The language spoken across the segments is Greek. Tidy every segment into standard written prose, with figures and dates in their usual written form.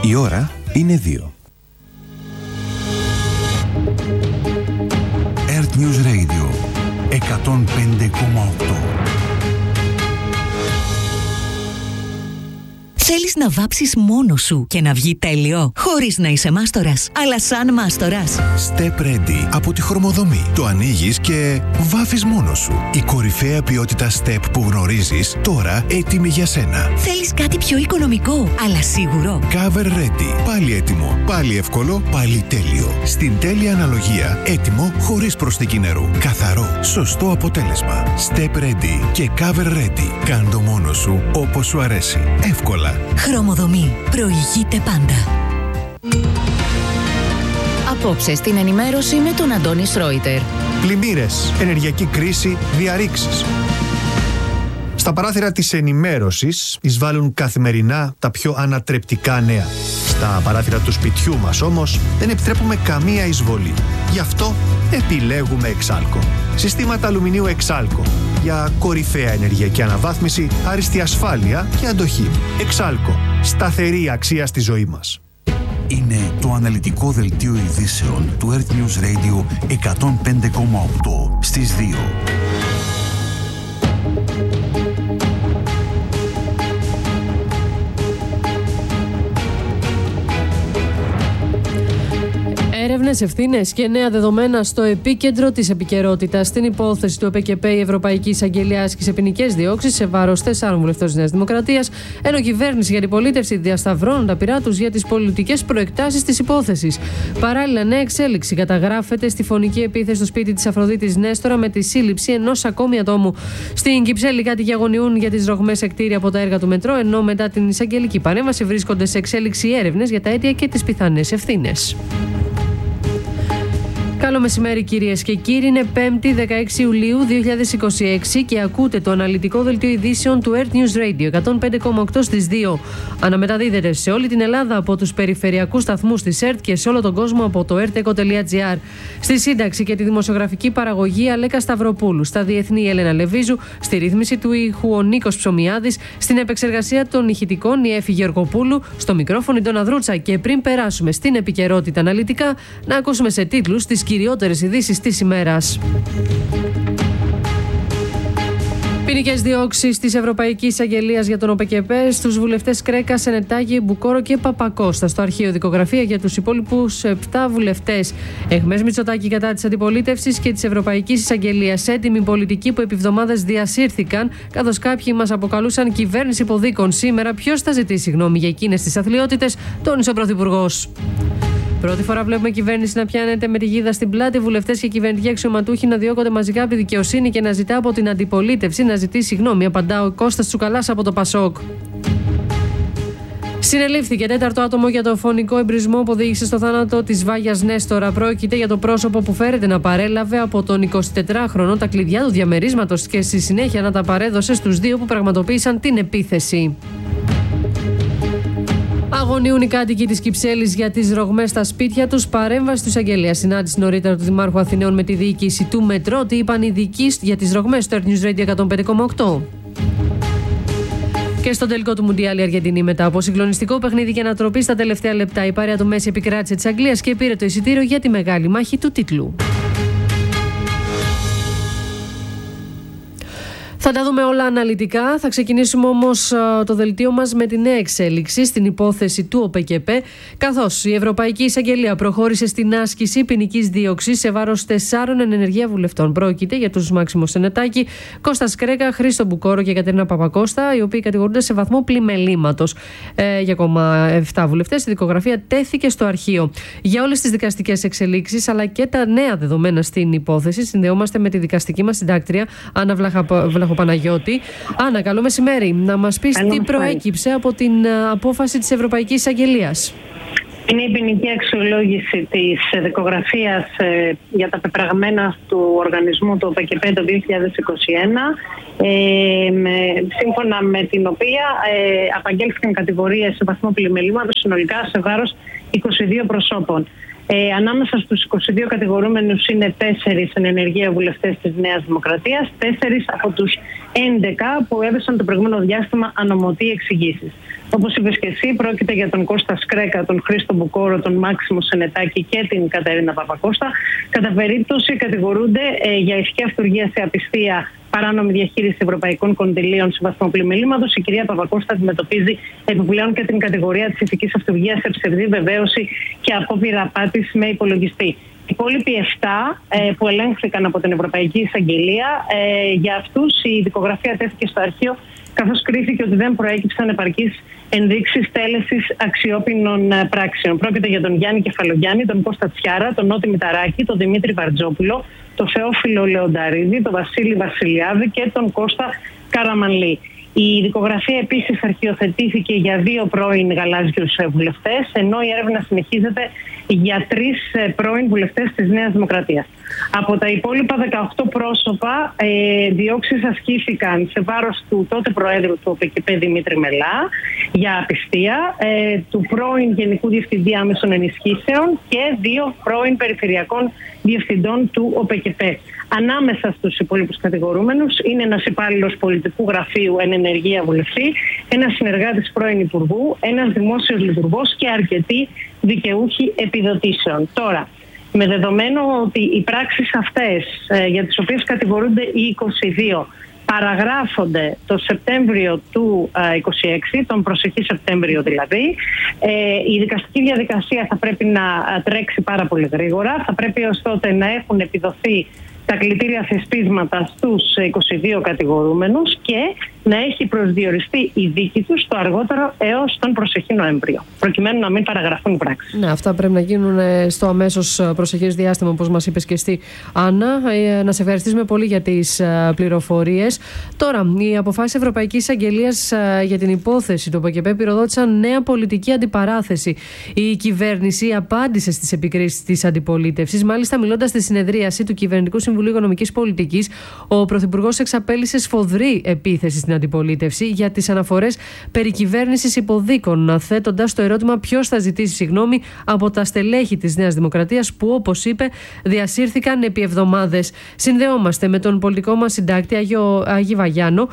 Η ώρα είναι 2. Earth News Radio 105,8. Θέλεις να βάψεις μόνος σου και να βγει τέλειο, χωρίς να είσαι μάστορας, αλλά σαν μάστορας. Step Ready από τη Χρωμοδομή. Το ανοίγεις και βάφεις μόνος σου. Η κορυφαία ποιότητα Step που γνωρίζεις, τώρα έτοιμη για σένα. Θέλεις κάτι πιο οικονομικό, αλλά σίγουρο. Cover Ready. Πάλι έτοιμο, πάλι εύκολο, πάλι τέλειο. Στην τέλεια αναλογία, έτοιμο χωρίς προσθήκη νερού. Καθαρό, σωστό αποτέλεσμα. Step Ready και Cover Ready. Κάν' το μόνος σου όπως σου αρέσει. Εύκολα. Χρωμοδομή. Προηγείται πάντα. Απόψε στην ενημέρωση με τον Αντώνη Σρόιτερ. Πλημμύρες, ενεργειακή κρίση, διαρρήξεις. Στα παράθυρα της ενημέρωσης εισβάλλουν καθημερινά τα πιο ανατρεπτικά νέα. Στα παράθυρα του σπιτιού μας όμως δεν επιτρέπουμε καμία εισβολή. Γι' αυτό επιλέγουμε Εξάλκο. Συστήματα αλουμινίου Εξάλκο. Για κορυφαία ενεργειακή αναβάθμιση, άριστη ασφάλεια και αντοχή. Εξάλκο. Σταθερή αξία στη ζωή μας. Είναι το αναλυτικό δελτίο ειδήσεων του Earth News Radio 105,8 στις 2. Έρευνες, ευθύνες και νέα δεδομένα στο επίκεντρο της επικαιρότητας. Στην υπόθεση του ΟΠΚΠ, η Ευρωπαϊκή Εισαγγελία άσκησε ποινικές διώξεις σε βάρος 4 βουλευτών της Νέας Δημοκρατίας, ενώ η κυβέρνηση για την πολίτευση διασταυρώνουν τα πειρά τους για τις πολιτικές προεκτάσεις της υπόθεσης. Παράλληλα, νέα εξέλιξη καταγράφεται στη φωνική επίθεση στο σπίτι της Αφροδίτης Νέστορα με τη σύλληψη ενός ακόμη ατόμου. Στην Κυψέλη, κάτοικοι αγωνιούν για τις ρογμές σε κτίρια από τα έργα του μετρό, ενώ μετά την εισαγγελική παρέμβαση βρίσκονται σε εξέλιξη έρευνες για τα αίτια και τις πιθανές ευθύνες. Καλό μεσημέρι κυρίες και κύριοι, είναι 5η 16 Ιουλίου 2026 και ακούτε το αναλυτικό δελτίο ειδήσεων του Earth News Radio 105,8 στις 2. Αναμεταδίδεται σε όλη την Ελλάδα από τους περιφερειακούς σταθμούς της ΕΡΤ και σε όλο τον κόσμο από το erteco.gr. Στη σύνταξη και τη δημοσιογραφική παραγωγή Αλέκα Σταυροπούλου, στα διεθνή Έλενα Λεβίζου, στη ρύθμιση του ήχου ο Νίκος Ψωμιάδης, στην επεξεργασία των ηχητικών η Έφη Γεωργοπούλου, στο μικρόφωνο η Ντόνα Δρούτσα. Και πριν περάσουμε στην επικαιρότητα αναλυτικά, να ακούσουμε σε τίτλους τις κυριότερες ειδήσεις της ημέρας. Ποινικές διώξεις της Ευρωπαϊκής Εισαγγελίας για τον ΟΠΚΠ στους βουλευτές Κρέκα, Σενετάκη, Μπουκόρο και Παπακώστα. Στο αρχείο δικογραφία για τους υπόλοιπους 7 βουλευτές. Εχμές Μητσοτάκη κατά της αντιπολίτευσης και της Ευρωπαϊκής Εισαγγελίας. Έτοιμοι πολιτικοί που επί εβδομάδες διασύρθηκαν, καθώς κάποιοι μας αποκαλούσαν κυβέρνηση υποδίκων. Σήμερα ποιος θα ζητήσει γνώμη για εκείνες τις αθλιότητες, τόνισε ο Πρωθυπουργός. Πρώτη φορά βλέπουμε κυβέρνηση να πιάνεται με τη γίδα στην πλάτη, βουλευτές και κυβερνητικοί αξιωματούχοι να διώκονται μαζικά από τη δικαιοσύνη και να ζητά από την αντιπολίτευση να ζητήσει γνώμη. Απαντά ο Κώστας Τσουκαλάς από το ΠΑΣΟΚ. Συνελήφθηκε 4ο άτομο για το φωνικό εμπρισμό που οδήγησε στο θάνατο της Βάγιας Νέστορα. Πρόκειται για το πρόσωπο που φέρεται να παρέλαβε από τον 24χρονο τα κλειδιά του διαμερίσματος και στη συνέχεια να τα παρέδωσε στους δύο που πραγματοποίησαν την επίθεση. Αγωνιούν οι κάτοικοι της Κυψέλης για τις ρογμές στα σπίτια τους. Παρέμβαση του εισαγγελέα. Συνάντηση νωρίτερα του Δημάρχου Αθηναίων με τη διοίκηση του Μετρό. Τι είπαν οι ειδικοί για τις ρογμές στο Earth News Radio 105,8. Και στο τελικό του Μουντιάλ η Αργεντινή, μετά από συγκλονιστικό παιχνίδι και ανατροπή στα τελευταία λεπτά, η παρέα του Μέση επικράτησε της Αγγλίας και πήρε το εισιτήριο για τη μεγάλη μάχη του τίτλου. Θα τα δούμε όλα αναλυτικά. Θα ξεκινήσουμε όμως το δελτίο μας με τη νέα εξέλιξη στην υπόθεση του ΟΠΚΠ, καθώς η Ευρωπαϊκή Εισαγγελία προχώρησε στην άσκηση ποινικής δίωξης σε βάρος 4 ενεργεία βουλευτών. Πρόκειται για τους Μάξιμο Σενετάκη, Κώστας Κρέκα, Χρήστο Μπουκόρο και Κατερίνα Παπακώστα, οι οποίοι κατηγορούνται σε βαθμό πλημελήματος. Για ακόμα 7 βουλευτές η δικογραφία τέθηκε στο αρχείο. Για όλες τις δικαστικές εξελίξεις αλλά και τα νέα δεδομένα στην υπόθεση, συνδεόμαστε με τη δικαστική μας συντάκτρια Άννα Βλαχοπαναγιώτη. Άννα, καλό μεσημέρι. Να μας πεις τι προέκυψε από την απόφαση της Ευρωπαϊκής Εισαγγελίας. Είναι η ποινική αξιολόγηση της δικογραφίας για τα πεπραγμένα του οργανισμού του ΟΠΚΠ το 2021, σύμφωνα με την οποία απαγγέλθηκαν κατηγορίες σε βαθμό πλημελήματος συνολικά σε βάρος 22 προσώπων. Ανάμεσα στους 22 κατηγορούμενους είναι 4 εν ενεργεία βουλευτές της Νέας Δημοκρατίας, 4 από τους 11 που έδωσαν το προηγούμενο διάστημα ανωμοτή εξηγήσεις. Όπως είπες και εσύ, πρόκειται για τον Κώστα Σκρέκα, τον Χρήστο Μπουκόρο, τον Μάξιμο Σενετάκη και την Κατερίνα Παπακώστα. Κατά περίπτωση κατηγορούνται για ηθική αυτουργία σε απιστία, παράνομη διαχείριση ευρωπαϊκών κονδυλίων σε βαθμό πλημελήματος. Η κυρία Παπακώστα αντιμετωπίζει επιπλέον και την κατηγορία της ηθικής αυτουργίας σε ψευδή βεβαίωση και απόπειρα απάτης με υπολογιστή. Οι υπόλοιποι 7 που ελέγχθηκαν από την Ευρωπαϊκή Εισαγγελία, για αυτούς η δικογραφία τέθηκε στο αρχείο, καθώς κρίθηκε ότι δεν προέκυψαν επαρκείς ενδείξεις τέλεσης αξιόπινων πράξεων. Πρόκειται για τον Γιάννη Κεφαλογιάννη, τον Κώστα Τσιάρα, τον Νότι Μηταράκη, τον Δημήτρη Βαρτζόπουλο, τον Θεόφιλο Λεονταρίδη, τον Βασίλη Βασιλιάδη και τον Κώστα Καραμανλή. Η δικογραφία επίσης αρχιοθετήθηκε για 2 πρώην γαλάζιους βουλευτές, ενώ η έρευνα συνεχίζεται για 3 πρώην βουλευτές της Νέας Δημοκρατίας. Από τα υπόλοιπα 18 πρόσωπα, διώξεις ασκήθηκαν σε βάρος του τότε Προέδρου του ΟΠΕΚΕΠΕ Δημήτρη Μελά για απιστία, του πρώην Γενικού Διευθυντή Άμεσων Ενισχύσεων και 2 πρώην Περιφερειακών Διευθυντών του ΟΠΕΚΕΠΕ. Ανάμεσα στους υπόλοιπους κατηγορούμενους είναι ένας υπάλληλος πολιτικού γραφείου εν ενεργεία βουλευτή, ένας συνεργάτης πρώην υπουργού, ένας δημόσιος λειτουργός και αρκετοί δικαιούχοι επιδοτήσεων. Τώρα, με δεδομένο ότι οι πράξεις αυτές για τις οποίες κατηγορούνται οι 22 παραγράφονται το Σεπτέμβριο του 26, τον προσεχή Σεπτέμβριο δηλαδή, η δικαστική διαδικασία θα πρέπει να τρέξει πάρα πολύ γρήγορα. Θα πρέπει ως τότε να έχουν επιδοθεί τα κλητήρια θεσπίσματα στους 22 κατηγορούμενους και να έχει προσδιοριστεί η δίκη τους το αργότερο έως τον προσεχή Νοέμβριο, προκειμένου να μην παραγραφούν οι πράξεις. Ναι, αυτά πρέπει να γίνουν στο αμέσως προσεχές διάστημα, όπως μας είπες και εσύ, Άννα. Να σε ευχαριστήσουμε πολύ για τις πληροφορίες. Τώρα, οι αποφάσεις Ευρωπαϊκής Εισαγγελίας για την υπόθεση του ΟΠΕΚΕΠΕ πυροδότησαν νέα πολιτική αντιπαράθεση. Η κυβέρνηση απάντησε στις επικρίσεις της αντιπολίτευσης. Μάλιστα, μιλώντας στη συνεδρίαση του Κυβερνητικού Συμβουλίου Οικονομικής Πολιτικής, ο Πρωθυπουργός εξαπέλυσε σφοδρή επίθεση στην αντιπολίτευση για τις αναφορές περί κυβέρνησης υποδίκων, θέτοντας το ερώτημα ποιος θα ζητήσει συγγνώμη από τα στελέχη της Νέας Δημοκρατίας που, όπως είπε, διασύρθηκαν επί εβδομάδες. Συνδεόμαστε με τον πολιτικό μας συντάκτη Άγη Βαγιάνο,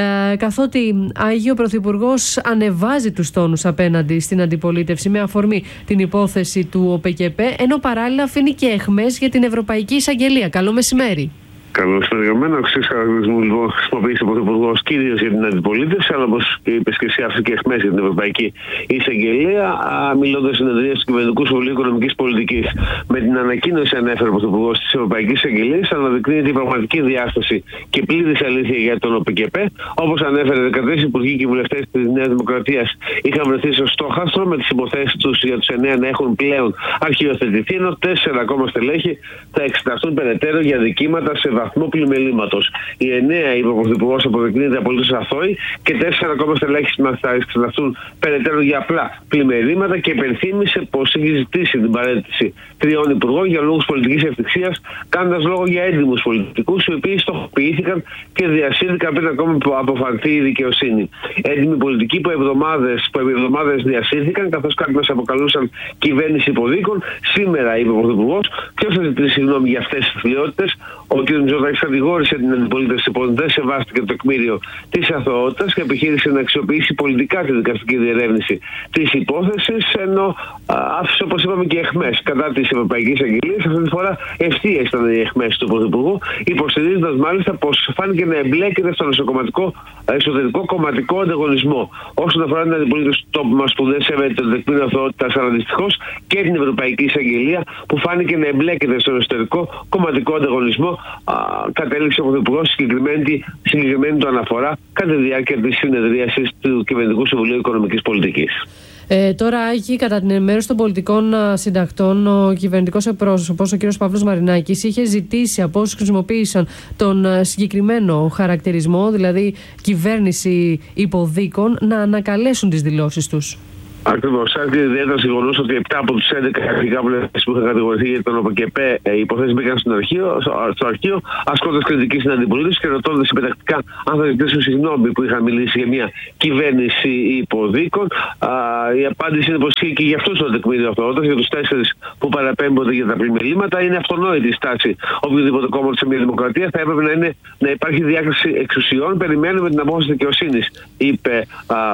καθότι ο Πρωθυπουργός ανεβάζει τους τόνους απέναντι στην αντιπολίτευση με αφορμή την υπόθεση του ΟΠΕΚΕΠΕ, ενώ παράλληλα αφήνει και αιχμές για την Ευρωπαϊκή Εισαγγελία. Καλό μεσημέρι. Καλώς το διωμένο, αξίς χαρακτηρισμού λοιπόν χρησιμοποιήσει ο Πρωθυπουργός κυρίως για την αντιπολίτευση, αλλά όπως είπες και εσύ, άφησε και αιχμές για την Ευρωπαϊκή Εισαγγελία, μιλώντας στην συνεδρία του Κυβερνητικού Συμβουλίου Οικονομικής Πολιτικής. Με την ανακοίνωση, ανέφερε ο Πρωθυπουργός της Ευρωπαϊκής Εισαγγελίας, αναδεικνύεται η πραγματική διάσταση και πλήρης αλήθεια για τον ΟΠΕΚΕΠΕ. Όπως ανέφερε, 13 υπουργοί και βουλευτές της Νέας Δημοκρατίας είχαν βρεθεί στο στόχαστρο με τις υποθέσεις τους για τους 9 να έχουν πλέον αρχιοθετηθεί, ενώ 4 ακόμα στελέχη θα εξεταστούν περαιτέρω για δικήματα σε βαθμό πλημελήματος. Η 9, είπε ο Πρωθυπουργός, αποδεικνύεται απολύτως αθώοι και 4 ακόμα στελέχη θα εξεταστούν περαιτέρω για απλά πλημελήματα και υπενθύμησε πως έχει ζητήσει την παρέτηση 3 υπουργών για λόγους πολιτικής ευτυχίας, κάνοντας λόγο για έντιμους πολιτικούς οι οποίοι στοχοποιήθηκαν και διασύρθηκαν πριν ακόμα αποφανθεί η δικαιοσύνη. Έντιμοι πολιτικοί που επί εβδομάδες διασύρθηκαν, καθώς κάποιοι μας αποκαλούσαν κυβέρνηση υποδίκων. Σήμερα, είπε ο Πρωθυπουργός, ποιος θα ζητήσει συγγνώμη για αυτές τις θλιότητες. Ο κ. Μητσοτάκης κατηγόρησε την αντιπολίτευση πως δεν σεβάστηκε το τεκμήριο της αθωότητας και επιχείρησε να αξιοποιήσει πολιτικά τη δικαστική διερεύνηση της υπόθεσης, ενώ άφησε, όπως είπαμε, και αιχμές κατά της Ευρωπαϊκής Εισαγγελίας. Αυτή τη φορά ευθείες ήταν οι αιχμές του Πρωθυπουργού, υποστηρίζοντας μάλιστα πως φάνηκε να εμπλέκεται στον εσωτερικό κομματικό ανταγωνισμό. Όσον αφορά την αντιπολίτευση του τόπου μας που δεν σέβεται το τεκμήριο αθωότητας, αλλά δυστυχώς και την Ευρωπαϊκή Εισαγγελία που φάνηκε να εμπλέκεται στον εσωτερικό κομματικό ανταγωνισμό, κατέληξε ο Πρωθυπουργός συγκεκριμένη του αναφορά κατά τη διάρκεια της συνεδρίασης του Κυβερνητικού Συμβουλίου Οικονομικής Πολιτικής. Τώρα, Άκη, κατά την ενημέρωση των πολιτικών συντακτών, ο κυβερνητικός εκπρόσωπος, ο κ. Παύλος Μαρινάκης, είχε ζητήσει από όσους χρησιμοποίησαν τον συγκεκριμένο χαρακτηρισμό, δηλαδή κυβέρνηση υποδίκων, να ανακαλέσουν τις δηλώσεις τους. Ακριβώς. Άρχισε ιδιαίτερα στο γεγονός ότι 7 από τους 11 αρχικά βουλευτές που είχαν κατηγορηθεί για τον ΟΠΚΕΠΕ υποθέσεις μπήκαν στο αρχείο, ασκώντας κριτική στην αντιπολίτευση και ρωτώντας επιτακτικά αν θα ζητήσουν συγγνώμη που είχαν μιλήσει για μια κυβέρνηση υποδίκων. Η απάντηση είναι πως ισχύει και για αυτούς το τεκμήριο αυτοότητας, για τους 4 που παραπέμπονται για τα πλημελήματα. Είναι αυτονόητη η στάση οποιοδήποτε κόμματο σε μια δημοκρατία. Θα έπρεπε να υπάρχει διάκριση εξουσιών. Περιμένουμε την απόφαση της δικαιοσύνης, είπε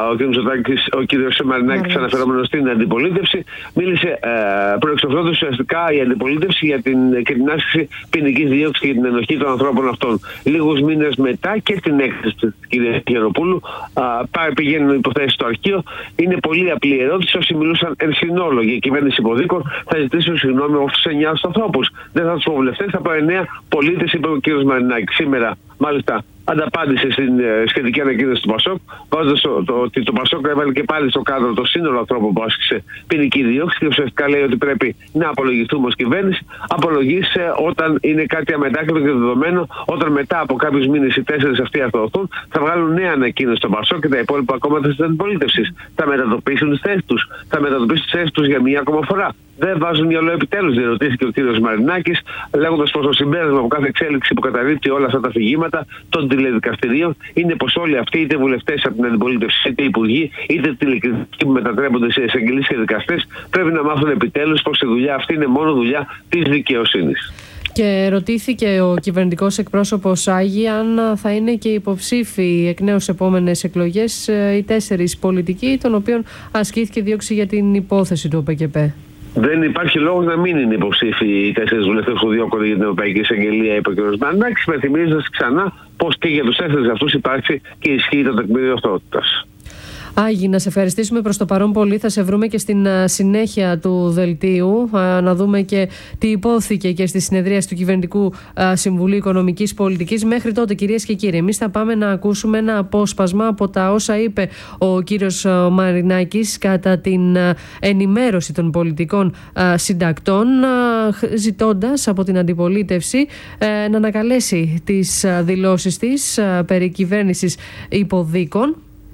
ο κ. Μαρινάκης, αναφερόμενος στην αντιπολίτευση. Μίλησε προεξοφλώντας ουσιαστικά η αντιπολίτευση για την άσκηση ποινικής δίωξης για την ενοχή των ανθρώπων αυτών. Λίγους μήνες μετά και στην έκθεση της κ. Γεροπούλου πηγαίνουν υποθέσεις στο αρχείο. Είναι πολύ απλή ερώτηση. Όσοι μιλούσαν εν συνόλο για κυβέρνηση υποδίκων θα ζητήσουν συγγνώμη από τους 9 ανθρώπους. Δεν θα τους πω βουλευτές, θα πω 9 πολίτες, είπε ο κ. Μαρινάκης. Σήμερα, μάλιστα, ανταπάντησε στην σχετική ανακοίνωση του ΠΑΣΟΚ, βάζοντας ότι το ΠΑΣΟΚ έβαλε και πάλι στο κάδρο το σύνολο ανθρώπων που άσκησε ποινική δίωξη και ουσιαστικά λέει ότι πρέπει να απολογηθούμε ως κυβέρνηση. Απολογείς όταν είναι κάτι αμετάκλητο και δεδομένο, όταν μετά από κάποιους μήνες οι 4 αυτοί αθωωωθούν, θα βγάλουν νέα ανακοίνωση στο ΠΑΣΟΚ και τα υπόλοιπα κόμματα της αντιπολίτευσης. Θα μετατοπίσουν τις θέσεις τους. Θα μετατοπίσουν τις θέσεις τους για μία ακόμα φορά. Δεν βάζουν μυαλό επιτέλους, διερωτήθηκε ο κ. Μαρινάκης, λέγοντας πως το συμπέρασμα από κάθε εξέλιξη που καταρρίπτει όλα αυτά τα αφηγήματα των τηλεδικαστηρίων είναι πως όλοι αυτοί, είτε βουλευτές από την αντιπολίτευση, είτε υπουργοί, είτε τηλεκριτικοί που μετατρέπονται σε εισαγγελείς και δικαστές, πρέπει να μάθουν επιτέλους πως η δουλειά αυτή είναι μόνο δουλειά της δικαιοσύνης. Και ρωτήθηκε ο κυβερνητικός εκπρόσωπος Άγη αν θα είναι και υποψήφοι εκ νέου σε επόμενες εκλογές οι 4 πολιτικοί, των οποίων ασκήθηκε δίωξη για την υπόθεση του ΟΠΚΕΠΕ. Δεν υπάρχει λόγος να μην είναι υποψήφοι οι 4 βουλευτές που διώκονται για την Ευρωπαϊκή Εισαγγελία, είπε ο κ. Μαρινάκης, υπενθυμίζοντας ξανά πως και για τους 4 αυτούς υπάρχει και ισχύει το τεκμήριο αυτότητας. Άγη, να σε ευχαριστήσουμε προς το παρόν πολύ. Θα σε βρούμε και στην συνέχεια του δελτίου, να δούμε και τι υπόθηκε και στη συνεδρίαση του Κυβερνητικού Συμβουλίου Οικονομικής Πολιτικής. Μέχρι τότε, κυρίες και κύριοι, εμείς θα πάμε να ακούσουμε ένα απόσπασμα από τα όσα είπε ο κύριος Μαρινάκης κατά την ενημέρωση των πολιτικών συντακτών, ζητώντας από την αντιπολίτευση να ανακαλέσει τις δηλώσεις της περί κυβέρνησης υποδίκων.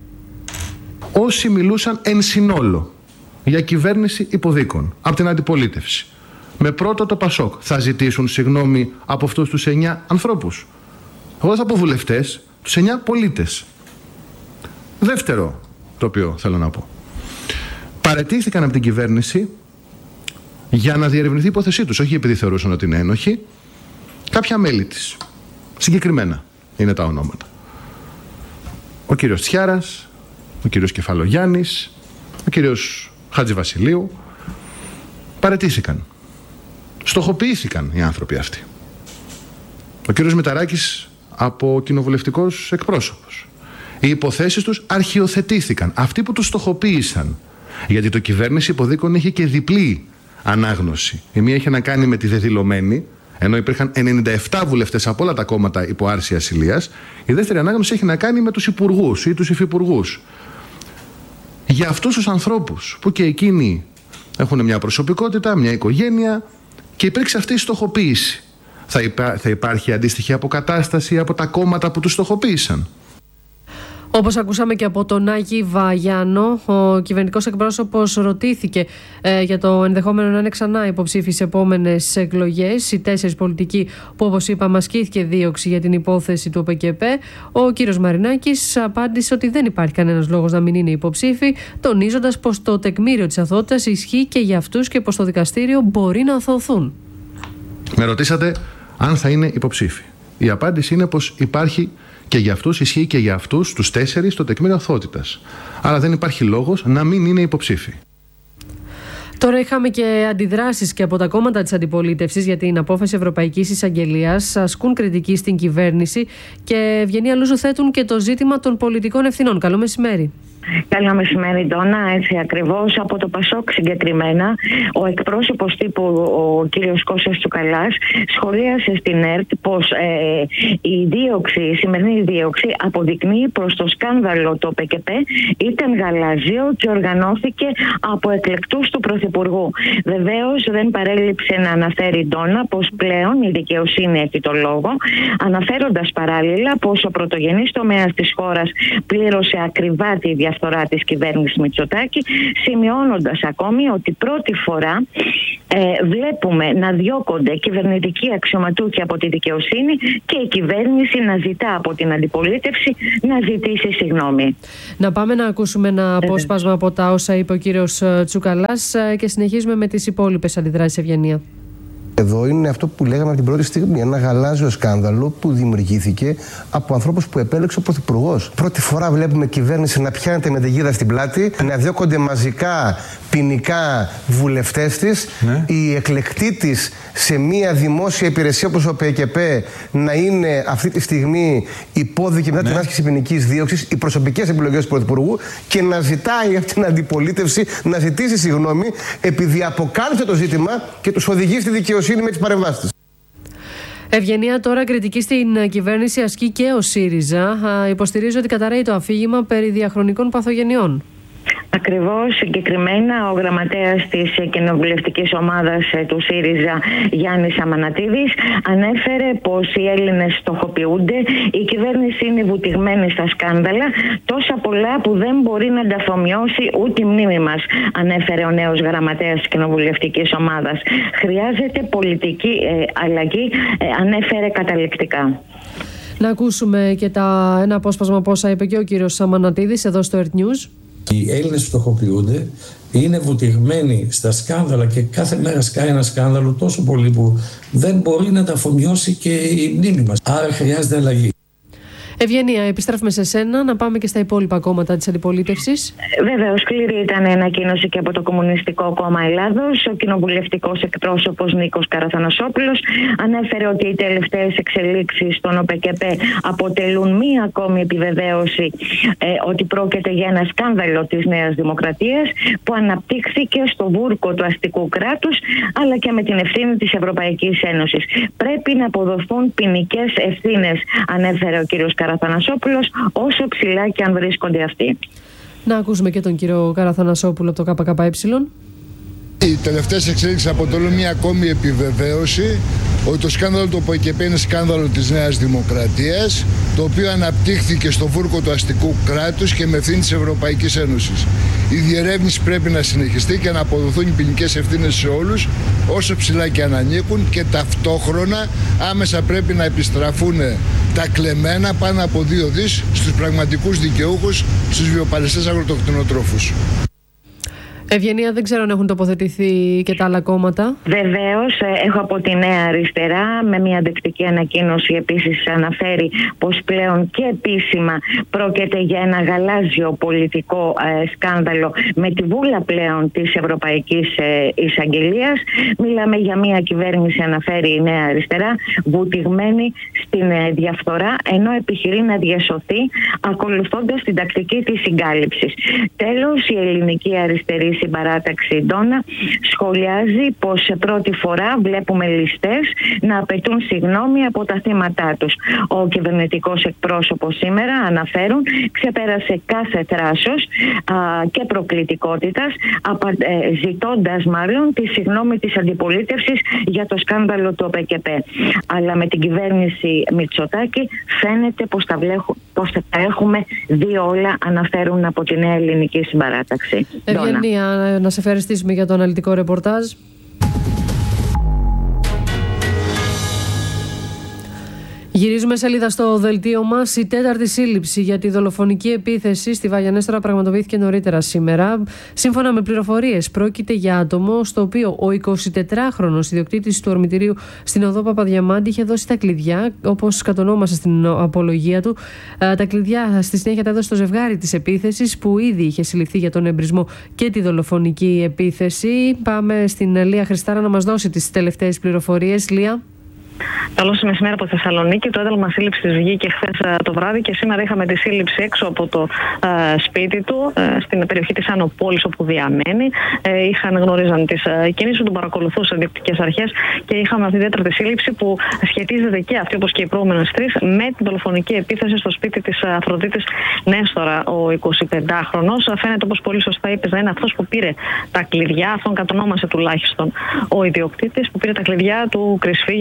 Όσοι μιλούσαν εν συνόλο για κυβέρνηση υποδίκων από την αντιπολίτευση, με πρώτο το ΠΑΣΟΚ, θα ζητήσουν συγγνώμη από αυτούς τους 9 ανθρώπους. Εγώ θα πω βουλευτές, τους 9 πολίτες. Δεύτερο, το οποίο θέλω να πω. Παραιτήθηκαν από την κυβέρνηση για να διερευνηθεί η υπόθεσή τους, όχι επειδή θεωρούσαν ότι είναι ένοχοι, κάποια μέλη της. Συγκεκριμένα είναι τα ονόματα. Ο κύριος Τσιάρας, ο κύριος Κεφαλογιάννης, ο κύριος Χατζηβασιλείου. Παραιτήθηκαν. Στοχοποιήθηκαν οι άνθρωποι αυτοί. Ο κύριος Μηταράκης από κοινοβουλευτικός εκπρόσωπος. Οι υποθέσεις τους αρχιοθετήθηκαν. Αυτοί που τους στοχοποίησαν. Γιατί το κυβέρνηση υποδίκων είχε και διπλή ανάγνωση. Η μία είχε να κάνει με τη δεδηλωμένη, ενώ υπήρχαν 97 βουλευτές από όλα τα κόμματα υπό άρση ασυλίας. Η δεύτερη ανάγνωση έχει να κάνει με τους υπουργούς ή τους υφυπουργούς. Για αυτούς τους ανθρώπους που και εκείνοι έχουν μια προσωπικότητα, μια οικογένεια και υπήρξε αυτή η στοχοποίηση, θα υπάρχει αντίστοιχη αποκατάσταση από τα κόμματα που τους στοχοποίησαν? Όπως ακούσαμε και από τον Άγη Βαγιάνο, ο κυβερνητικός εκπρόσωπος ρωτήθηκε για το ενδεχόμενο να είναι ξανά υποψήφοι σε επόμενες εκλογές. Οι 4 πολιτικοί που, όπως είπαμε, ασκήθηκε δίωξη για την υπόθεση του ΟΠΚΕΠΕ. Ο κύριος Μαρινάκης απάντησε ότι δεν υπάρχει κανένας λόγος να μην είναι υποψήφοι, τονίζοντας πως το τεκμήριο της αθωότητας ισχύει και για αυτούς και πως το δικαστήριο μπορεί να αθωωθούν. Με ρωτήσατε αν θα είναι υποψήφοι. Η απάντηση είναι πως υπάρχει και για αυτούς, ισχύει και για αυτούς τους 4 το τεκμήριο αθωότητας. Άρα δεν υπάρχει λόγος να μην είναι υποψήφοι. Τώρα είχαμε και αντιδράσεις και από τα κόμματα της αντιπολίτευσης για την απόφαση Ευρωπαϊκής Εισαγγελίας. Ασκούν κριτική στην κυβέρνηση και Ευγενία Λούζου θέτουν και το ζήτημα των πολιτικών ευθυνών. Καλό μεσημέρι. Καλό μεσημέρι, Ντόνα. Έτσι ακριβώς, από το ΠΑΣΟΚ συγκεκριμένα, ο εκπρόσωπος τύπου, ο κύριος Κώστας Τσουκαλάς, σχολίασε στην ΕΡΤ πως η σημερινή δίωξη αποδεικνύει προς το σκάνδαλο το ΟΠΚΕΠΕ ήταν γαλάζιο και οργανώθηκε από εκλεκτούς του Πρωθυπουργού. Βεβαίως δεν παρέλειψε να αναφέρει, Ντόνα, πως πλέον η δικαιοσύνη έχει το λόγο, αναφέροντας παράλληλα πως ο πρωτογενής τομέας της χώρας πλήρωσε ακριβά τη διαφορά διαφθορά της κυβέρνησης Μητσοτάκη, σημειώνοντας ακόμη ότι πρώτη φορά βλέπουμε να διώκονται κυβερνητικοί αξιωματούχοι από τη δικαιοσύνη και η κυβέρνηση να ζητά από την αντιπολίτευση να ζητήσει συγγνώμη. Να πάμε να ακούσουμε ένα απόσπασμα από τα όσα είπε ο κύριος Τσουκαλάς και συνεχίζουμε με τις υπόλοιπες αντιδράσεις, Ευγενία. Εδώ είναι αυτό που λέγαμε από την πρώτη στιγμή. Ένα γαλάζιο σκάνδαλο που δημιουργήθηκε από ανθρώπους που επέλεξε ο Πρωθυπουργός. Πρώτη φορά βλέπουμε κυβέρνηση να πιάνεται με τεγίδα στην πλάτη, να διώκονται μαζικά ποινικά βουλευτές της, η εκλεκτή της σε μια δημόσια υπηρεσία όπως ο ΠΚΠ να είναι αυτή τη στιγμή υπόδικη μετά την άσκηση ποινικής δίωξης, οι προσωπικές επιλογές του Πρωθυπουργού, και να ζητάει από την αντιπολίτευση να ζητήσει συγγνώμη επειδή αποκάλυψε το ζήτημα και τους οδηγεί στη δικαιοσύνη με τις παρεμβάσεις της. Ευγενία, τώρα κριτική στην κυβέρνηση ασκεί και ο ΣΥΡΙΖΑ. Υποστηρίζει ότι καταραίει το αφήγημα περί διαχρονικών παθογενειών. Ακριβώς, συγκεκριμένα ο γραμματέας της κοινοβουλευτικής ομάδας του ΣΥΡΙΖΑ, Γιάννης Αμανατίδης, ανέφερε πως οι Έλληνες στοχοποιούνται, η κυβέρνηση είναι βουτυγμένη στα σκάνδαλα, τόσα πολλά που δεν μπορεί να τα αφομοιώσει ούτε η μνήμη μας, ανέφερε ο νέος γραμματέας της κοινοβουλευτικής ομάδας. Χρειάζεται πολιτική αλλαγή, ανέφερε καταληκτικά. Να ακούσουμε και ένα απόσπασμα από όσα είπε και ο κύριος Αμανατίδης εδώ στο Earth News. Οι Έλληνες φτωχοποιούνται, είναι βουτυγμένοι στα σκάνδαλα και κάθε μέρα σκάει ένα σκάνδαλο τόσο πολύ που δεν μπορεί να τα αφομοιώσει και η μνήμη μας. Άρα χρειάζεται αλλαγή. Ευγενία, επιστρέφουμε σε σένα να πάμε και στα υπόλοιπα κόμματα της αντιπολίτευσης. Βεβαίως, σκληρή ήταν η ανακοίνωση και από το Κομμουνιστικό Κόμμα Ελλάδος. Ο κοινοβουλευτικός εκπρόσωπος Νίκος Καραθανασόπουλος ανέφερε ότι οι τελευταίες εξελίξεις στον ΟΠΚΠ αποτελούν μία ακόμη επιβεβαίωση ότι πρόκειται για ένα σκάνδαλο της Νέας Δημοκρατίας που αναπτύχθηκε στο βούρκο του αστικού κράτους αλλά και με την ευθύνη της Ευρωπαϊκής Ένωσης. Πρέπει να αποδοθούν ποινικές ευθύνες, ανέφερε ο κύριος Καραθανασόπουλος, όσο ψηλά και αν βρίσκονται αυτοί. Να ακούσουμε και τον κύριο Καραθανασόπουλο από το ΚΚΕ. Οι τελευταίες εξέλιξεις αποτελούν μια ακόμη επιβεβαίωση ότι το σκάνδαλο του ΟΠΚΠ είναι σκάνδαλο της Νέας Δημοκρατίας, το οποίο αναπτύχθηκε στο βούρκο του αστικού κράτους και με ευθύνη της Ευρωπαϊκής Ένωσης. Η διερεύνηση πρέπει να συνεχιστεί και να αποδοθούν οι ποινικές ευθύνες σε όλους, όσο ψηλά και αν ανήκουν, και ταυτόχρονα άμεσα πρέπει να επιστραφούν τα κλεμμένα πάνω από 2 δις στους πραγματικούς δικαιούχους, στους βιοπαλαιστές αγροτοκτηνοτρόφους. Ευγενία, δεν ξέρω αν έχουν τοποθετηθεί και τα άλλα κόμματα. Βεβαίως, έχω από τη Νέα Αριστερά με μια δεκτική ανακοίνωση επίσης αναφέρει πως πλέον και επίσημα πρόκειται για ένα γαλάζιο πολιτικό σκάνδαλο με τη βούλα πλέον της Ευρωπαϊκής Εισαγγελίας. Μιλάμε για μια κυβέρνηση, αναφέρει η Νέα Αριστερά, βουτυγμένη στην διαφθορά, ενώ επιχειρεί να διασωθεί ακολουθώντας την τακτική της συγκάλυψης. Τέλος, η Ελληνική Αριστερή Συμπαράταξη Ντόνα σχολιάζει πως σε πρώτη φορά βλέπουμε ληστές να απαιτούν συγγνώμη από τα θύματά τους. Ο κυβερνητικός εκπρόσωπος σήμερα, αναφέρουν, ξεπέρασε κάθε θράσος και προκλητικότητας, ζητώντας μάλλον τη συγγνώμη της αντιπολίτευσης για το σκάνδαλο του ΟΠΚΠ. Αλλά με την κυβέρνηση Μητσοτάκη φαίνεται πως θα έχουμε δει όλα, αναφέρουν από τη Νέα Ελληνική Συμπαράταξη. Ευγενία, να σε ευχαριστήσουμε για το αναλυτικό ρεπορτάζ. Γυρίζουμε σελίδα στο δελτίο μας. Η τέταρτη σύλληψη για τη δολοφονική επίθεση στη Βαγιανέστρα πραγματοποιήθηκε νωρίτερα σήμερα. Σύμφωνα με πληροφορίες, πρόκειται για άτομο στο οποίο ο 24χρονος ιδιοκτήτης του ορμητηρίου στην οδό Παπαδιαμάντη είχε δώσει τα κλειδιά, όπως κατονόμασε στην απολογία του. Τα κλειδιά στη συνέχεια τα έδωσε στο ζευγάρι της επίθεσης, που ήδη είχε συλληφθεί για τον εμπρισμό και τη δολοφονική επίθεση. Πάμε στην Λία Χριστάρα να μας δώσει τις τελευταίες πληροφορίες. Λία. Καλώς μεσημέρι από Θεσσαλονίκη. Το ένταλμα σύλληψης βγήκε χθες το βράδυ και σήμερα είχαμε τη σύλληψη έξω από το σπίτι του, στην περιοχή της Άνω Πόλης όπου διαμένει. Γνωρίζαν τις κινήσεις του, τον παρακολουθούσαν διοικητικές αρχές και είχαμε αυτή τη τέταρτη σύλληψη που σχετίζεται και αυτή, όπως και οι προηγούμενες τρεις, με την δολοφονική επίθεση στο σπίτι της Αφροδίτης Νέστορα. Ο 25χρονος φαίνεται, όπως πολύ σωστά είπες, να είναι αυτός που πήρε τα κλειδιά, αυτόν κατονόμασε τουλάχιστον ο ιδιοκτήτης, που πήρε τα κλειδιά του κρυσφύγιου του και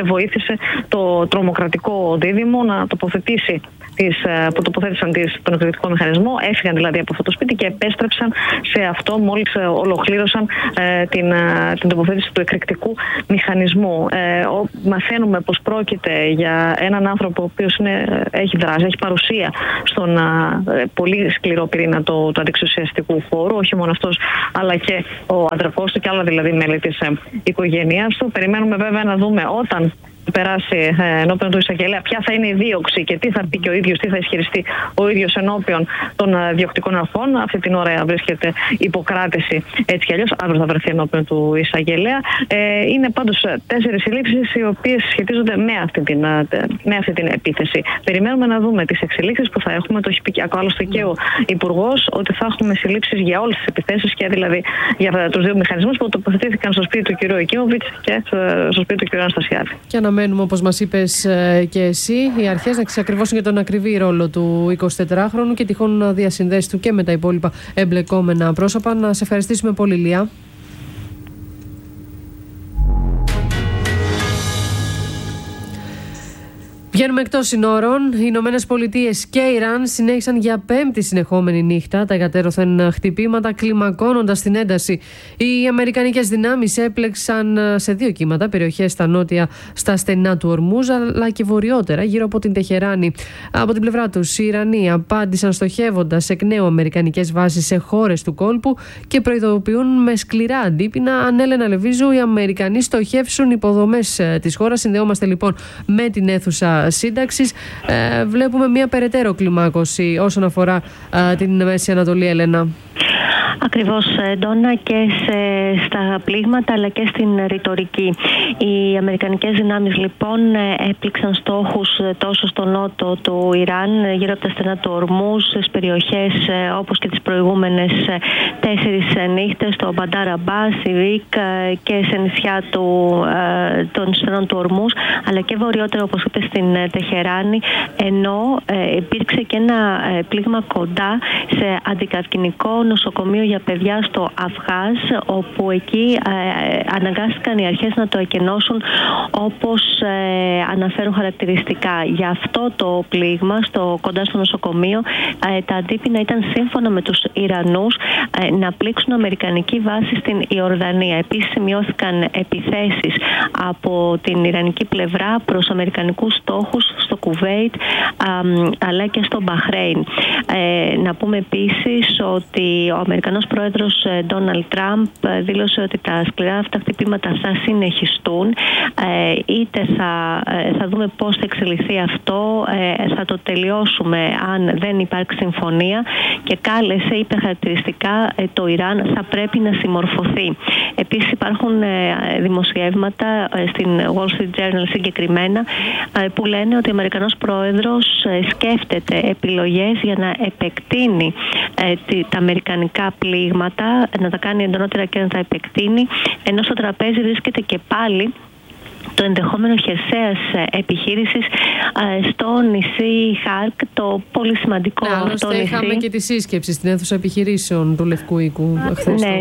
βοήθησε το τρομοκρατικό δίδυμο να τοποθετήσει που τοποθέτησαν τον εκρηκτικό μηχανισμό, έφυγαν δηλαδή από αυτό το σπίτι και επέστρεψαν σε αυτό μόλις ολοκλήρωσαν την τοποθέτηση του εκρηκτικού μηχανισμού. Μαθαίνουμε πως πρόκειται για έναν άνθρωπο ο οποίος έχει δράσει, έχει παρουσία στον πολύ σκληρό πυρήνα του αντιεξουσιαστικού χώρου, όχι μόνο αυτός αλλά και ο αδερφός του και άλλα δηλαδή μέλη της οικογένειας του. Περιμένουμε βέβαια να δούμε όταν περάσει ενώπιον του εισαγγελέα ποια θα είναι η δίωξη και τι θα πει και ο ίδιος, τι θα ισχυριστεί ο ίδιος ενώπιον των διοκτικών αρχών. Αυτή την ώρα βρίσκεται υποκράτηση έτσι κι αλλιώς, αύριο θα βρεθεί ενώπιον του εισαγγελέα. Είναι πάντως 4 συλλήψεις οι οποίες σχετίζονται με αυτή την επίθεση. Περιμένουμε να δούμε τις εξελίξεις που θα έχουμε. Το έχει πει άλλωστε και ο Υπουργός ότι θα έχουμε συλλήψεις για όλες τις επιθέσεις και δηλαδή για τους δύο μηχανισμούς που τοποθετήθηκαν στο σπίτι του κ. Εκίμοβιτς και στο σπίτι του κ. Αναστασιάδη. Και αναμένουμε, όπως μας είπες και εσύ, οι αρχές να εξακριβώσουν για τον ακριβή ρόλο του 24χρονου και τυχόν διασυνδέσει του και με τα υπόλοιπα εμπλεκόμενα πρόσωπα. Να σε ευχαριστήσουμε πολύ, Λία. Βγαίνουμε εκτός συνόρων. Οι Ηνωμένες Πολιτείες και Ιράν συνέχισαν για 5η συνεχόμενη νύχτα τα εκατέρωθεν χτυπήματα, κλιμακώνοντας την ένταση. Οι αμερικανικές δυνάμεις έπλεξαν σε 2 κύματα περιοχές στα νότια, στα στενά του Ορμούζ, αλλά και βορειότερα γύρω από την Τεχεράνη. Από την πλευρά τους, οι Ιρανοί απάντησαν στοχεύοντας εκ νέου αμερικανικές βάσεις σε χώρες του κόλπου και προειδοποιούν με σκληρά αντίπεινα αν Έλενα Λεβίζου οι Αμερικανοί στοχεύσουν υποδομές της χώρας. Συνδεόμαστε λοιπόν με την αίθουσα σύνταξης. Βλέπουμε μια περαιτέρω κλιμάκωση όσον αφορά την Μέση Ανατολή, Έλενα. Ακριβώς, Ντόνα, και στα πλήγματα αλλά και στην ρητορική. Οι αμερικανικές δυνάμεις λοιπόν έπληξαν στόχους τόσο στο νότο του Ιράν, γύρω από τα στενά του Ορμούζ, στις περιοχές όπως και τις προηγούμενες 4 νύχτες, στο Μπαντάρ Αμπάς, Σιβίκ και σε νησιά των στενών του Ορμούζ, αλλά και βορειότερα, όπως είπε, στην Τεχεράνη, ενώ υπήρξε και ένα πλήγμα κοντά σε αντικαρκυνικό νοσοκομείο για παιδιά στο Αφγάζ, όπου εκεί αναγκάστηκαν οι αρχές να το εκενώσουν όπως αναφέρουν χαρακτηριστικά. Για αυτό το πλήγμα κοντά στο νοσοκομείο τα αντίπεινα ήταν, σύμφωνα με τους Ιρανούς, να πλήξουν αμερικανική βάση στην Ιορδανία. Επίσης σημειώθηκαν επιθέσεις από την ιρανική πλευρά προς αμερικανικούς στόχους στο Κουβέιτ αλλά και στο Μπαχρέιν. Να πούμε επίσης ότι ο Αμερικανός πρόεδρος Ντόναλντ Τραμπ δήλωσε ότι τα σκληρά αυτά χτυπήματα θα συνεχιστούν. Είτε θα δούμε πώς θα εξελιχθεί αυτό, θα το τελειώσουμε αν δεν υπάρξει συμφωνία, και κάλεσε, είπε χαρακτηριστικά, το Ιράν θα πρέπει να συμμορφωθεί. Επίσης υπάρχουν δημοσιεύματα στην Wall Street Journal συγκεκριμένα που λένε ότι ο Αμερικανός πρόεδρος σκέφτεται επιλογές για να επεκτείνει τα αμερικανικά πλήγματα, να τα κάνει εντονότερα και να τα επεκτείνει, ενώ στο τραπέζι βρίσκεται και πάλι το ενδεχόμενο χερσαίας επιχείρησης στο νησί Χάρκ, το πολύ σημαντικό αυτό νησί. Είχαμε και τη σύσκεψη στην αίθουσα επιχειρήσεων του Λευκού Οίκου χθες. Ναι,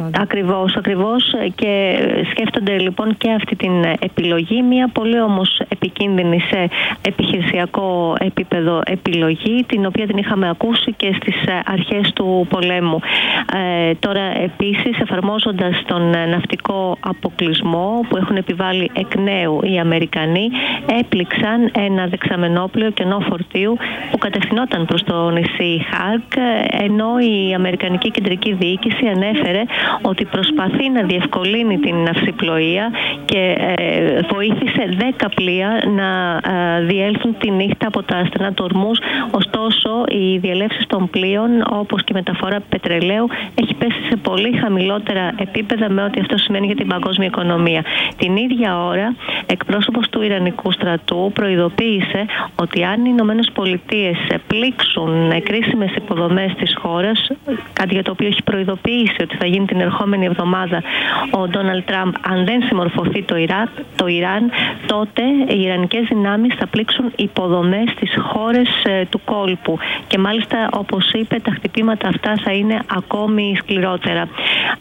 ακριβώς, και σκέφτονται λοιπόν και αυτή την επιλογή, μια πολύ όμως επικίνδυνη σε επιχειρησιακό επίπεδο επιλογή, την οποία την είχαμε ακούσει και στις αρχές του πολέμου. Τώρα επίσης, εφαρμόζοντας τον ναυτικό αποκλεισμό που έχουν επιβάλει εκ νέου οι Αμερικανοί, έπληξαν ένα δεξαμενόπλοιο κενό φορτίου που κατευθυνόταν προς το νησί Χάρκ, ενώ η Αμερικανική Κεντρική Διοίκηση ανέφερε ότι προσπαθεί να διευκολύνει την ναυσιπλοεία και βοήθησε 10 πλοία να διέλθουν τη νύχτα από τα στενά του Ορμούζ. Ωστόσο, οι διελεύσεις των πλοίων, όπως και η μεταφορά πετρελαίου, έχει πέσει σε πολύ χαμηλότερα επίπεδα με ό,τι αυτό σημαίνει για την παγκόσμια οικονομία. Την ίδια ώρα, εκπρόσωπος του Ιρανικού στρατού προειδοποίησε ότι αν οι Ηνωμένες Πολιτείες πλήξουν κρίσιμες υποδομές της χώρας, κάτι για το οποίο έχει προειδοποιήσει ότι θα γίνει την ερχόμενη εβδομάδα ο Ντόναλντ Τραμπ, αν δεν συμμορφωθεί το Ιράν, τότε οι Ιρανικές δυνάμεις θα πλήξουν υποδομές στις χώρες του κόλπου. Και μάλιστα, όπως είπε, τα χτυπήματα αυτά θα είναι ακόμη σκληρότερα.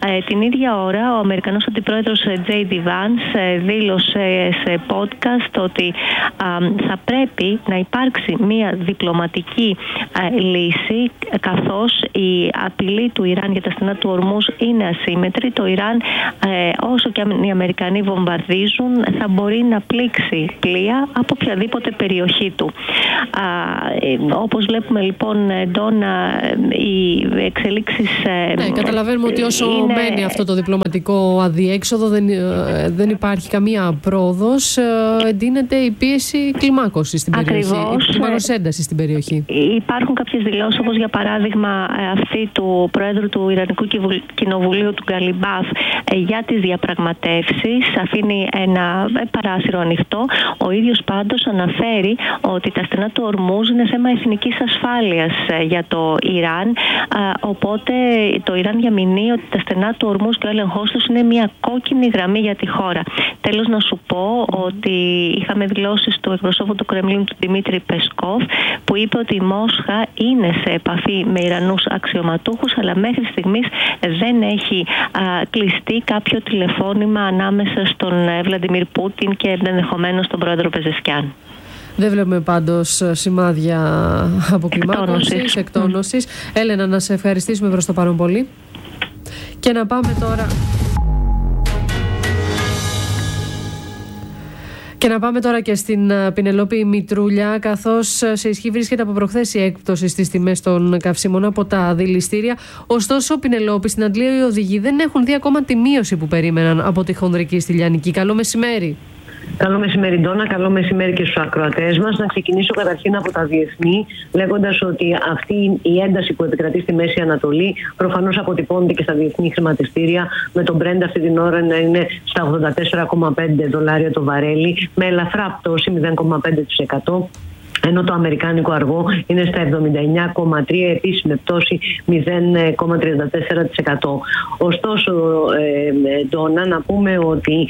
Την ίδια ώρα ο Αμερικανός αντιπρόεδρος J.D. Vance δήλωσε σε podcast ότι θα πρέπει να υπάρξει μια διπλωματική λύση, καθώς η απειλή του Ιράν για τα στενά του Ορμούζ είναι ασύμμετρη. Το Ιράν, όσο και αν οι Αμερικανοί βομβαρδίζουν, θα μπορεί να πλήξει πλοία από οποιαδήποτε περιοχή του. Όπως βλέπουμε λοιπόν, Ντόνα, οι εξελίξεις... Ναι, καταλαβαίνουμε ότι όσο μένει αυτό το διπλωματικό αδιέξοδο, δεν υπάρχει καμία πρόοδος, εντείνεται η πίεση κλιμάκωσης στην περιοχή, κλιμάκωσης έντασης στην περιοχή. Υπάρχουν κάποιες δηλώσεις, όπως για παράδειγμα αυτή του Προέδρου του Ιρανικού Κοινοβουλίου, του Γκαλιμπάφ, για τις διαπραγματεύσεις. Αφήνει ένα παράθυρο ανοιχτό. Ο ίδιος πάντως αναφέρει ότι τα στενά του Ορμούζ είναι θέμα εθνικής ασφάλειας για το Ιράν, οπότε το Ιράν διαμηνύει ότι τα στενά του Ορμούζ και ο έλεγχός τους είναι μια κόκκινη γραμμή για τη χώρα. Τέλος, να σου πω ότι είχαμε δηλώσεις του εκπροσώπου του Κρεμλίνου, του Δημήτρη Πεσκόφ, που είπε ότι η Μόσχα είναι σε επαφή με Ιρανούς αξιωματούχους, αλλά μέχρι στιγμής δεν έχει κλειστεί κάποιο τηλεφώνημα ανάμεσα στον Βλαντιμίρ Πούτιν και ενδεχομένως τον πρόεδρο Πεζεσκιάν. Δεν βλέπουμε πάντως σημάδια αποκλιμάκωσης, εκτόνωσης. Έλενα, να σε ευχαριστήσουμε προς το παρόν πολύ. Και να πάμε τώρα... Και να πάμε τώρα και στην Πινελόπη Μητρούλια, καθώς σε ισχύ βρίσκεται από προχθές η έκπτωση στις τιμές των καυσίμων από τα δηληστήρια. Ωστόσο, Πινελόπη, στην Αντλία οι οδηγοί δεν έχουν δει ακόμα τη μείωση που περίμεναν από τη χονδρική στη Λιανική. Καλό μεσημέρι. Καλό μεσημέρι, Ντόνα. Καλό μεσημέρι και στους ακροατές μας. Να ξεκινήσω καταρχήν από τα διεθνή, λέγοντας ότι αυτή η ένταση που επικρατεί στη Μέση Ανατολή προφανώς αποτυπώνεται και στα διεθνή χρηματιστήρια, με τον Brent αυτή την ώρα να είναι στα $84,5 το βαρέλι, με ελαφρά πτώση 0,5%. Ενώ το αμερικάνικο αργό είναι στα 79,3, επίσης με πτώση 0,34%. Ωστόσο, Ντόνα, να πούμε ότι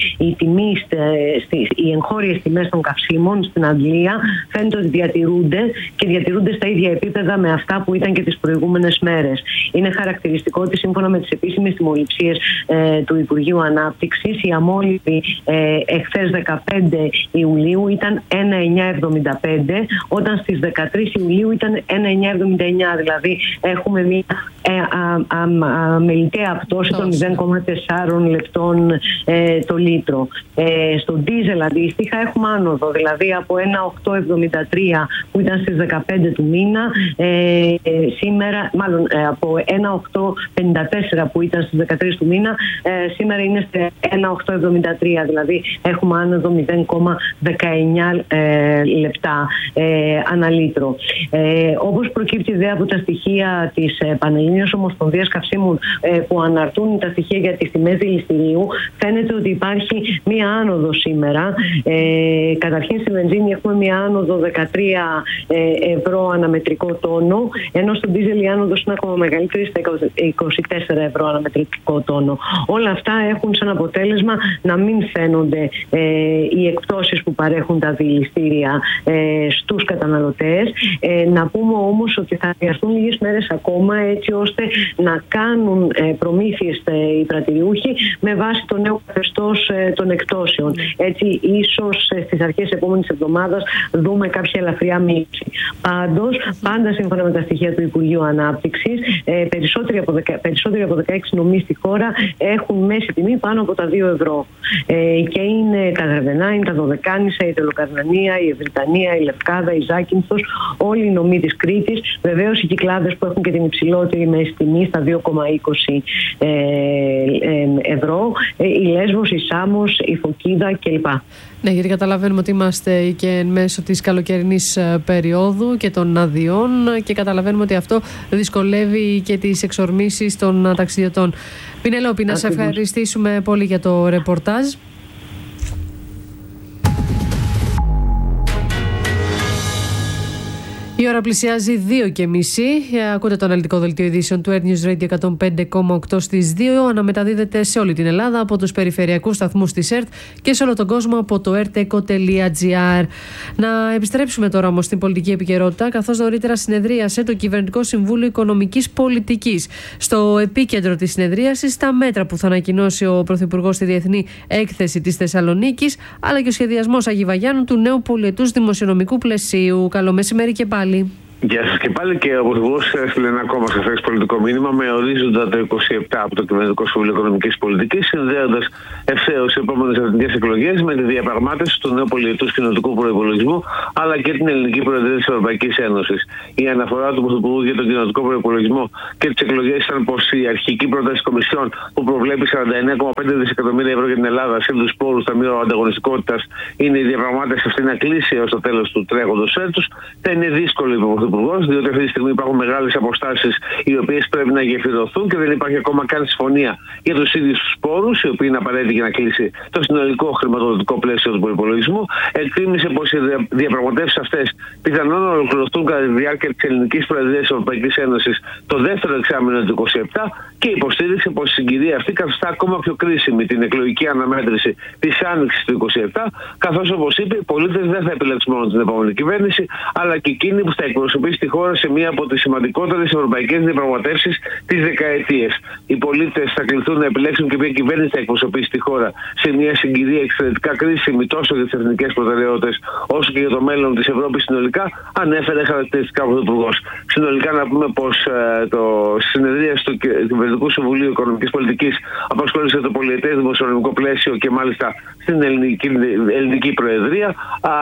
οι εγχώριες τιμές των καυσίμων στην Αγγλία φαίνεται ότι διατηρούνται στα ίδια επίπεδα με αυτά που ήταν και τις προηγούμενες μέρες. Είναι χαρακτηριστικό ότι σύμφωνα με τις επίσημες τιμοληψίες του Υπουργείου Ανάπτυξης, η αμόλυβη εχθές 15 Ιουλίου ήταν 1,975, όταν στις 13 Ιουλίου ήταν 1,979, δηλαδή έχουμε μια αμεληταία πτώση των 0,4 λεπτών το λίτρο. Στο ντίζελ αντίστοιχα έχουμε άνοδο, δηλαδή από 1,873 που ήταν στις 15 του μήνα, σήμερα, μάλλον από 1,854 που ήταν στις 13 του μήνα, σήμερα είναι σε 1,873, δηλαδή έχουμε άνοδο 0,19 λεπτά ανά λίτρο. Όπως προκύπτει από τα στοιχεία της Πανελλήνιας Ομοσπονδίας Καυσίμων που αναρτούν τα στοιχεία για τις τιμές δηληστηρίου, φαίνεται ότι υπάρχει μία άνοδο σήμερα. Καταρχήν στη βενζίνη έχουμε μία άνοδο 13 ευρώ αναμετρικό τόνο, ενώ στο ντίζελ η άνοδος είναι ακόμα μεγαλύτερη, στα 24 ευρώ αναμετρικό τόνο. Όλα αυτά έχουν σαν αποτέλεσμα να μην φαίνονται οι εκπτώσεις που παρέχουν τα δηληστήρια στους καταναλωτές. Να πούμε όμως ότι θα χρειαστούν λίγες μέρες ακόμα, έτσι ώστε να κάνουν προμήθειες οι πρατηριούχοι με βάση το νέο καθεστώς των εκπτώσεων. Έτσι, ίσως στις αρχές της επόμενης εβδομάδας δούμε κάποια ελαφριά μείωση. Πάντως, πάντα σύμφωνα με τα στοιχεία του Υπουργείου Ανάπτυξης, περισσότεροι από 16 νομοί στη χώρα έχουν μέση τιμή πάνω από τα 2 ευρώ. Και είναι τα Γραβενά, είναι τα Δωδεκάνησα, η Τελοκαρνανία, η Ευρυτανία, η Λευκάδα, η Ζάκυνθος, όλοι οι νομοί της Κρήτης. Βεβαίως οι Κυκλάδες που έχουν και την υψηλότερη μέση τιμή στα 2,20 ευρώ, η Λέσβος, η Σάμος, η Φωκίδα κλπ. Ναι, γιατί καταλαβαίνουμε ότι είμαστε και εν μέσω της καλοκαιρινής περίοδου και των αδειών και καταλαβαίνουμε ότι αυτό δυσκολεύει και τις εξορμήσεις των ταξιδιωτών. Πινελόπη, να σε ευχαριστήσουμε πολύ για το ρεπορτάζ. Η Η ώρα πλησιάζει 2:30. Ακούτε το αναλυτικό δελτίο ειδήσεων του Air News Radio 105,8 στις 2. Αναμεταδίδεται σε όλη την Ελλάδα από τους περιφερειακούς σταθμούς της ΕΡΤ και σε όλο τον κόσμο από το erteco.gr. Να επιστρέψουμε τώρα όμως στην πολιτική επικαιρότητα, καθώς νωρίτερα συνεδρίασε το Κυβερνητικό Συμβούλιο Οικονομικής Πολιτικής. Στο επίκεντρο της συνεδρίασης τα μέτρα που θα ανακοινώσει ο Πρωθυπουργός στη Διεθνή Έκθεση της Θεσσαλονίκης, αλλά και ο σχεδιασμός Αγιβαγιάννου του νέου πολυετούς δημοσιονομικού πλαισίου. Καλό μεσημέρι και πάλι. Γεια σας και πάλι. Και ο Πρωθυπουργός έστειλε ένα ακόμα σαφές πολιτικό μήνυμα με ορίζοντα το 27 από το Κυβερνητικό Συμβούλιο Οικονομικής Πολιτικής, συνδέοντας ευθέως επόμενες εθνικές εκλογές με τη διαπραγμάτευση του νέου πολυετούς κοινοτικού προϋπολογισμού, αλλά και την ελληνική προεδρία της Ευρωπαϊκής Ένωσης. Η αναφορά του Πρωθυπουργού για τον κοινοτικό προϋπολογισμό και τις εκλογές ήταν πως η αρχική πρόταση της Κομισιόν, που προβλέπει 49,5 δισεκατομμύρια ευρώ για την Ελλάδα συν τους πόρους Ταμείου Ανταγωνιστικότητας, είναι η διαπραγμάτευση αυτή να κλείσει έως το τέλος του τρέχοντος έτους. Θα είναι δύσκολο, είπε ο διότι αυτή τη στιγμή υπάρχουν μεγάλες αποστάσεις οι οποίες πρέπει να γεφυρωθούν και δεν υπάρχει ακόμα καν συμφωνία για τους ίδιους τους πόρους, οι οποίοι είναι απαραίτητοι για να κλείσει το συνολικό χρηματοδοτικό πλαίσιο του προϋπολογισμού. Εκτίμησε πως οι διαπραγματεύσεις αυτές πιθανόν να ολοκληρωθούν κατά τη διάρκεια της ελληνικής προεδρίας της Ευρωπαϊκής Ένωσης το δεύτερο εξάμηνο του 2027 και υποστήριξε πως η συγκυρία αυτή καθιστά ακόμα πιο κρίσιμη την εκλογική αναμέτρηση της άνοιξης του 2027, καθώς, όπως είπε, οι πολίτες δεν θα επιλέξουν μόνο την επόμενη κυβέρνηση, αλλά και εκείνοι που θα εκπροσωπήσει τη χώρα σε μία από τις σημαντικότερες ευρωπαϊκές διαπραγματεύσεις της δεκαετίας. Οι πολίτες θα κληθούν να επιλέξουν και ποια κυβέρνηση θα εκπροσωπήσει τη χώρα σε μια συγκυρία εξαιρετικά κρίσιμη τόσο για τις εθνικές προτεραιότητες όσο και για το μέλλον της Ευρώπης συνολικά, ανέφερε χαρακτηριστικά ο Πρωθυπουργός. Συνολικά, να πούμε πως το συνεδρία του Κυβερνητικού Συμβουλίου Οικονομικής Πολιτικής απασχόλησε το πολυετές δημοσιονομικό πλαίσιο και μάλιστα στην ελληνική προεδρία.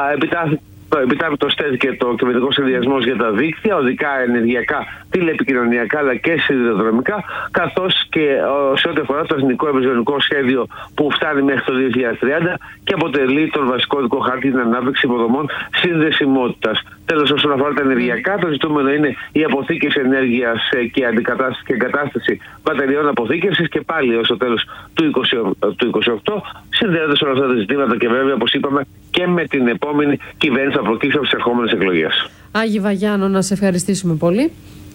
Επιτάπητος τέθηκε το κυβερνητικό συνδυασμός για τα δίκτυα, οδικά, ενεργειακά, τηλεπικοινωνιακά αλλά και σιδηροδρομικά, καθώς και σε ό,τι αφορά το εθνικό ευρυζωνικό σχέδιο που φτάνει μέχρι το 2030 και αποτελεί τον βασικό οδικό χάρτη στην ανάπτυξη υποδομών συνδεσιμότητας. Τέλος, όσον αφορά τα ενεργειακά, το ζητούμενο είναι η αποθήκευση ενέργειας και εγκατάσταση μπαταριών αποθήκευσης και πάλι ως το τέλος του 2028, συνδέοντας όλα αυτά τα ζητήματα και βέβαια, όπως είπαμε, και με την επόμενη κυβέρνηση θα προκύψει από τις ερχόμενες εκλογές. Αγιβαγιάνο, να σε ευχαριστήσουμε πολύ.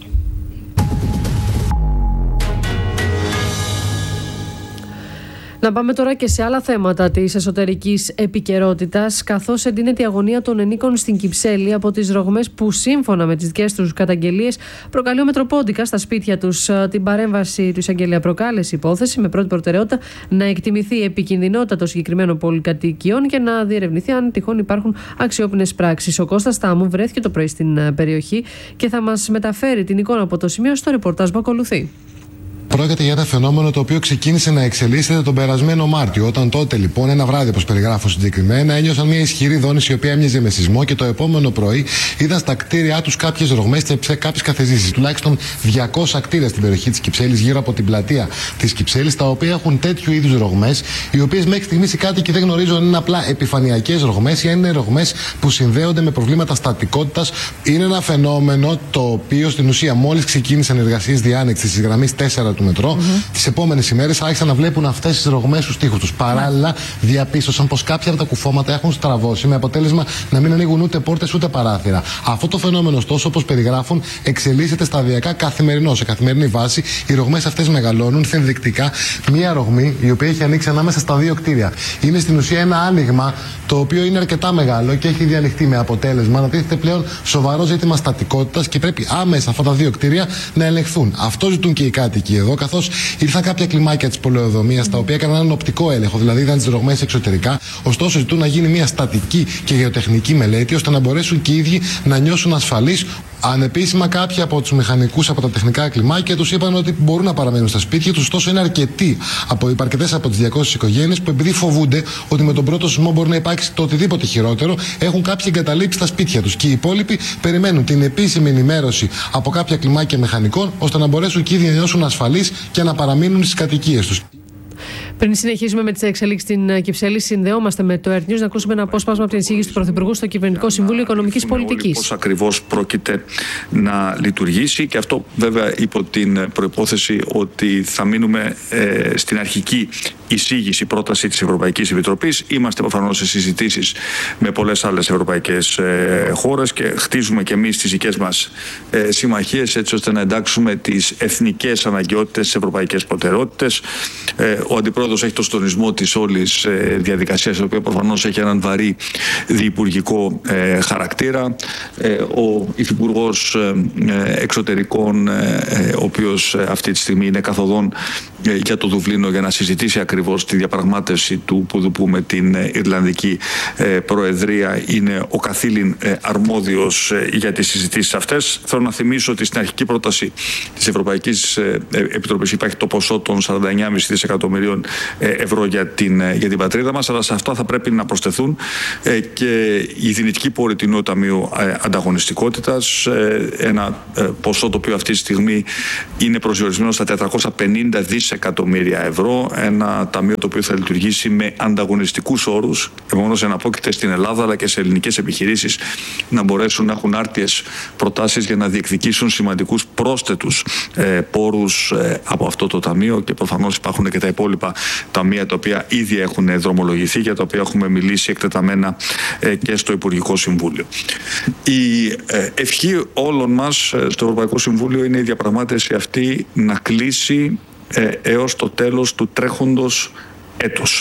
Να πάμε τώρα και σε άλλα θέματα της εσωτερικής επικαιρότητας, καθώς εντείνεται η αγωνία των ενίκων στην Κυψέλη από τις ρογμές που, σύμφωνα με τις δικές τους καταγγελίες, προκαλεί ο Μετροπόντικα στα σπίτια τους. Την παρέμβαση του εισαγγελέα προκάλεσε υπόθεση με πρώτη προτεραιότητα να εκτιμηθεί η επικινδυνότητα των συγκεκριμένων πολυκατοικιών και να διερευνηθεί αν τυχόν υπάρχουν αξιόπινες πράξεις. Ο Κώστας Τάμου βρέθηκε το πρωί στην περιοχή και θα μας μεταφέρει την εικόνα από το σημείο στο ρεπορτάζ που ακολουθεί. Πρόκειται για ένα φαινόμενο το οποίο ξεκίνησε να εξελίσσεται τον περασμένο Μάρτιο. Όταν τότε λοιπόν ένα βράδυ, όπως περιγράφω συγκεκριμένα, ένιωσαν μια ισχυρή δόνηση η οποία έμοιαζε με σεισμό και το επόμενο πρωί είδαν στα κτίρια τους κάποιες ρογμές και κάποιες καθεζήσεις. Τουλάχιστον 200 κτίρια στην περιοχή της Κυψέλης, γύρω από την πλατεία της Κυψέλης, τα οποία έχουν τέτοιου είδους ρογμές, οι οποίες μέχρι στιγμής οι κάτοικοι δεν γνωρίζουν αν είναι απλά επιφανειακές ρογμές ή αν είναι ρογμές που συνδέονται με προβλήματα στατικότητας. Είναι ένα φαινόμενο το οποίο στην ουσία μόλις ξεκίνησαν εργασίες διάνοιξης της γραμμής 4 του μετρό, τις επόμενες ημέρες άρχισαν να βλέπουν αυτές τις ρογμές στους τοίχους τους. Παράλληλα, διαπίστωσαν πως κάποια από τα κουφώματα έχουν στραβώσει, με αποτέλεσμα να μην ανοίγουν ούτε πόρτες ούτε παράθυρα. Αυτό το φαινόμενο, ωστόσο, όπως περιγράφουν, εξελίσσεται σταδιακά καθημερινώς. Σε καθημερινή βάση, οι ρογμές αυτές μεγαλώνουν. Ενδεικτικά, μία ρογμή η οποία έχει ανοίξει ανάμεσα στα δύο κτίρια. Είναι στην ουσία ένα άνοιγμα το οποίο είναι αρκετά μεγάλο και έχει διανοιχτεί, με αποτέλεσμα να τίθεται πλέον σοβαρό ζήτημα στατικότητας και πρέπει άμεσα αυτά τα δύο κτίρια να ελεγχθούν. Αυτό ζητούν και οι κάτοικοι εδώ, καθώς ήρθαν κάποια κλιμάκια της πολεοδομίας τα οποία έκαναν έναν οπτικό έλεγχο, δηλαδή είδαν τις ρογμές εξωτερικά. Ωστόσο, ζητούν να γίνει μια στατική και γεωτεχνική μελέτη ώστε να μπορέσουν και οι ίδιοι να νιώσουν ασφαλείς. Ανεπίσημα, κάποιοι από τους μηχανικούς από τα τεχνικά κλιμάκια τους είπαν ότι μπορούν να παραμένουν στα σπίτια τους. Ωστόσο, είναι αρκετές από τις 200 οικογένειες που, επειδή φοβούνται ότι με τον πρώτο σεισμό μπορεί να υπάρξει το οτιδήποτε χειρότερο, έχουν κάποιοι εγκαταλείψει στα σπίτια τους. Και οι υπόλοιποι περιμένουν την επίσημη ενημέρωση από κάποια κλιμάκια μηχανικών ώστε να μπορέσουν και οι ίδιοι να νιώσουν ασφαλείς και να παραμείνουν στις κατοικίες τους. Πριν συνεχίσουμε με τις εξελίξεις στην Κυψέλη, συνδεόμαστε με το Air News να ακούσουμε ένα απόσπασμα από την εισήγηση του Πρωθυπουργού στο Κυβερνητικό Συμβούλιο Οικονομικής Πολιτικής. Πώς ακριβώς πρόκειται να λειτουργήσει, και αυτό βέβαια υπό την προϋπόθεση ότι θα μείνουμε στην αρχική εισήγηση, πρόταση της Ευρωπαϊκής Επιτροπής. Είμαστε προφανώς σε συζητήσεις με πολλές άλλες ευρωπαϊκές χώρες και χτίζουμε και εμείς τις δικές μας συμμαχίες, έτσι ώστε να εντάξουμε τις εθνικές αναγκαιότητες στις ευρωπαϊκές προτεραιότητες. Ο Αντιπρόεδρος έχει το στονισμό της όλης διαδικασίας, η οποία προφανώς έχει έναν βαρύ διυπουργικό χαρακτήρα. Ο Υφυπουργός Εξωτερικών, ο οποίος αυτή τη στιγμή είναι καθοδόν για το Δουβλίνο για να συζητήσει ακριβώς τη διαπραγμάτευση του Πουδουπού με την Ιρλανδική Προεδρία, είναι ο καθήλυν αρμόδιος για τις συζητήσεις αυτές. Θέλω να θυμίσω ότι στην αρχική πρόταση της Ευρωπαϊκής Επιτροπής υπάρχει το ποσό των 49,5 δισεκατομμυρίων ευρώ για την πατρίδα μας, αλλά σε αυτά θα πρέπει να προσθεθούν και η δυνητική πόρη του Νέου Ταμείου Ανταγωνιστικότητας, ένα ποσό το οποίο αυτή τη στιγμή είναι προσδιορισμένο στα 450 δισεκατομμύρια ευρώ, ένα ταμείο το οποίο θα λειτουργήσει με ανταγωνιστικούς όρους, επομένως εναπόκειται στην Ελλάδα αλλά και σε ελληνικές επιχειρήσεις να μπορέσουν να έχουν άρτιες προτάσεις για να διεκδικήσουν σημαντικούς πρόσθετους πόρους από αυτό το ταμείο, και προφανώς υπάρχουν και τα υπόλοιπα ταμεία τα οποία ήδη έχουν δρομολογηθεί, για τα οποία έχουμε μιλήσει εκτεταμένα και στο Υπουργικό Συμβούλιο. Η ευχή όλων μας στο Ευρωπαϊκό Συμβούλιο είναι η διαπραγμάτευση αυτή να κλείσει έως το τέλος του τρέχοντος έτους.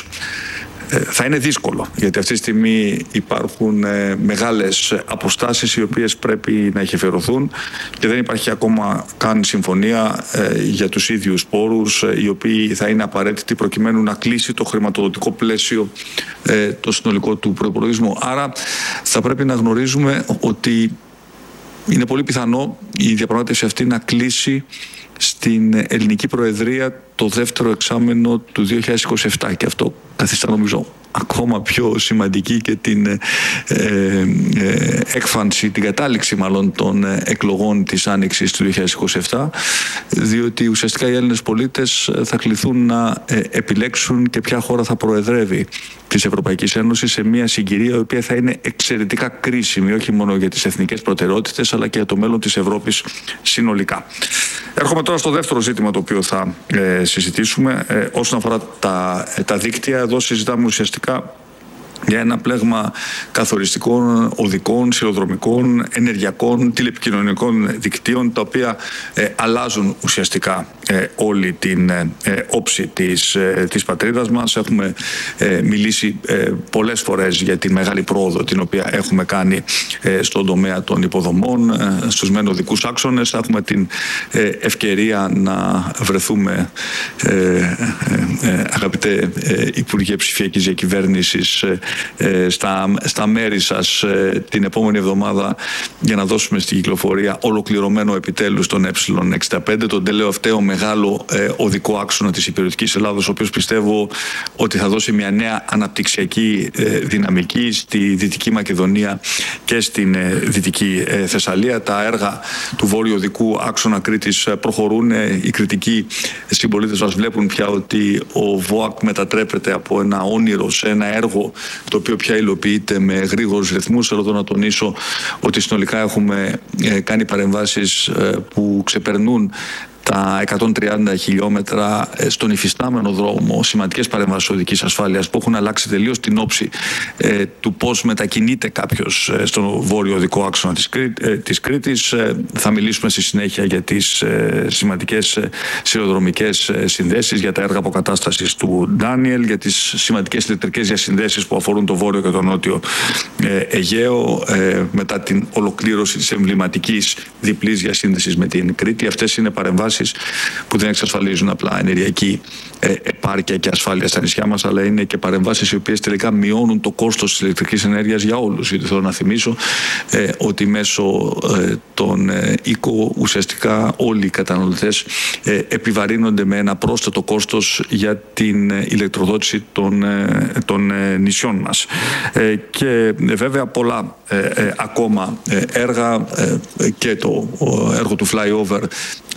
Θα είναι δύσκολο, γιατί αυτή τη στιγμή υπάρχουν μεγάλες αποστάσεις οι οποίες πρέπει να γεφυρωθούν και δεν υπάρχει ακόμα καν συμφωνία για τους ίδιους πόρους, οι οποίοι θα είναι απαραίτητοι προκειμένου να κλείσει το χρηματοδοτικό πλαίσιο το συνολικό του προϋπολογισμού. Άρα θα πρέπει να γνωρίζουμε ότι είναι πολύ πιθανό η διαπραγμάτευση αυτή να κλείσει στην ελληνική Προεδρία το δεύτερο εξάμενο του 2027, και αυτό καθιστά νομίζω ακόμα πιο σημαντική και την έκφανση, την κατάληξη μάλλον των εκλογών της Άνοιξης του 2027, διότι ουσιαστικά οι Έλληνες πολίτες θα κληθούν να επιλέξουν και ποια χώρα θα προεδρεύει της Ευρωπαϊκής Ένωσης σε μια συγκυρία η οποία θα είναι εξαιρετικά κρίσιμη, όχι μόνο για τις εθνικές προτεραιότητες αλλά και για το μέλλον της Ευρώπης συνολικά. Έρχομαι τώρα στο δεύτερο ζήτημα το οποίο θα συζητήσουμε. Όσον αφορά τα δίκτυα, εδώ συζητάμε ουσιαστικά για ένα πλέγμα καθοριστικών οδικών, σιδηροδρομικών, ενεργειακών, τηλεπικοινωνικών δικτύων, τα οποία αλλάζουν ουσιαστικά όλη την όψη της πατρίδας μας. Έχουμε μιλήσει πολλές φορές για τη μεγάλη πρόοδο την οποία έχουμε κάνει στον τομέα των υποδομών, στους μεν οδικούς άξονες. Έχουμε την ευκαιρία να βρεθούμε, αγαπητέ Υπουργέ Ψηφιακής Διακυβέρνησης, στα μέρη σας την επόμενη εβδομάδα για να δώσουμε στην κυκλοφορία ολοκληρωμένο επιτέλους τον Ε65, τον τελευταίο μεγάλο οδικό άξονα της υπηρετικής Ελλάδος, ο οποίος πιστεύω ότι θα δώσει μια νέα αναπτυξιακή δυναμική στη Δυτική Μακεδονία και στην Δυτική Θεσσαλία. Τα έργα του βόρειο οδικού άξονα Κρήτης προχωρούν. Οι κριτικοί συμπολίτες μας βλέπουν πια ότι ο ΒΟΑΚ μετατρέπεται από ένα όνειρο σε ένα έργο το οποίο πια υλοποιείται με γρήγορους ρυθμούς. Θέλω να τονίσω ότι συνολικά έχουμε κάνει παρεμβάσεις που ξεπερνούν τα 130 χιλιόμετρα στον υφιστάμενο δρόμο, σημαντικές παρεμβάσεις οδικής ασφάλειας που έχουν αλλάξει τελείως την όψη του πώς μετακινείται κάποιος στον βόρειο οδικό άξονα της Κρήτης. Θα μιλήσουμε στη συνέχεια για τις σημαντικές σιδηροδρομικές συνδέσεις, για τα έργα αποκατάστασης του Ντάνιελ, για τις σημαντικές ηλεκτρικές διασυνδέσεις που αφορούν το βόρειο και το νότιο Αιγαίο, μετά την ολοκλήρωση της εμβληματικής διπλής διασύνδεσης με την Κρήτη. Αυτές είναι παρεμβάσεις που δεν εξασφαλίζουν απλά ενεργειακή επάρκεια και ασφάλεια στα νησιά μας, αλλά είναι και παρεμβάσεις οι οποίες τελικά μειώνουν το κόστος της ηλεκτρικής ενέργειας για όλους. Γιατί θέλω να θυμίσω ότι μέσω των οίκο ουσιαστικά όλοι οι καταναλωτές επιβαρύνονται με ένα πρόσθετο κόστος για την ηλεκτροδότηση των νησιών μας. Και βέβαια πολλά ακόμα έργα, και το έργο του flyover στη Θεσσαλονίκη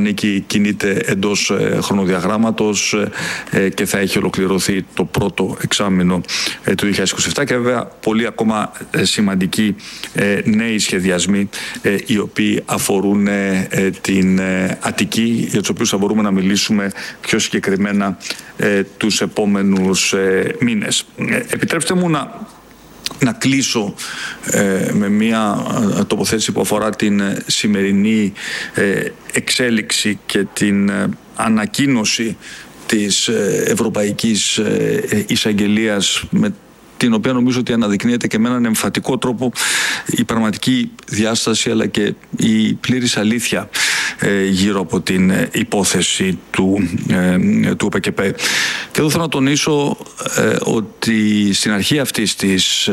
Θεσσαλονίκη κινείται εντός χρονοδιαγράμματος και θα έχει ολοκληρωθεί το πρώτο εξάμηνο του 2027, και βέβαια πολλοί ακόμα σημαντικοί νέοι σχεδιασμοί οι οποίοι αφορούν την Αττική, για τους οποίους θα μπορούμε να μιλήσουμε πιο συγκεκριμένα τους επόμενους μήνες. Επιτρέψτε μου να κλείσω με μια τοποθέτηση που αφορά την σημερινή εξέλιξη και την ανακοίνωση της Ευρωπαϊκής Εισαγγελίας, με την οποία νομίζω ότι αναδεικνύεται και με έναν εμφατικό τρόπο η πραγματική διάσταση αλλά και η πλήρης αλήθεια γύρω από την υπόθεση του ΟΠΕΚΕΠ. Και εδώ θέλω να τονίσω ότι στην αρχή αυτής της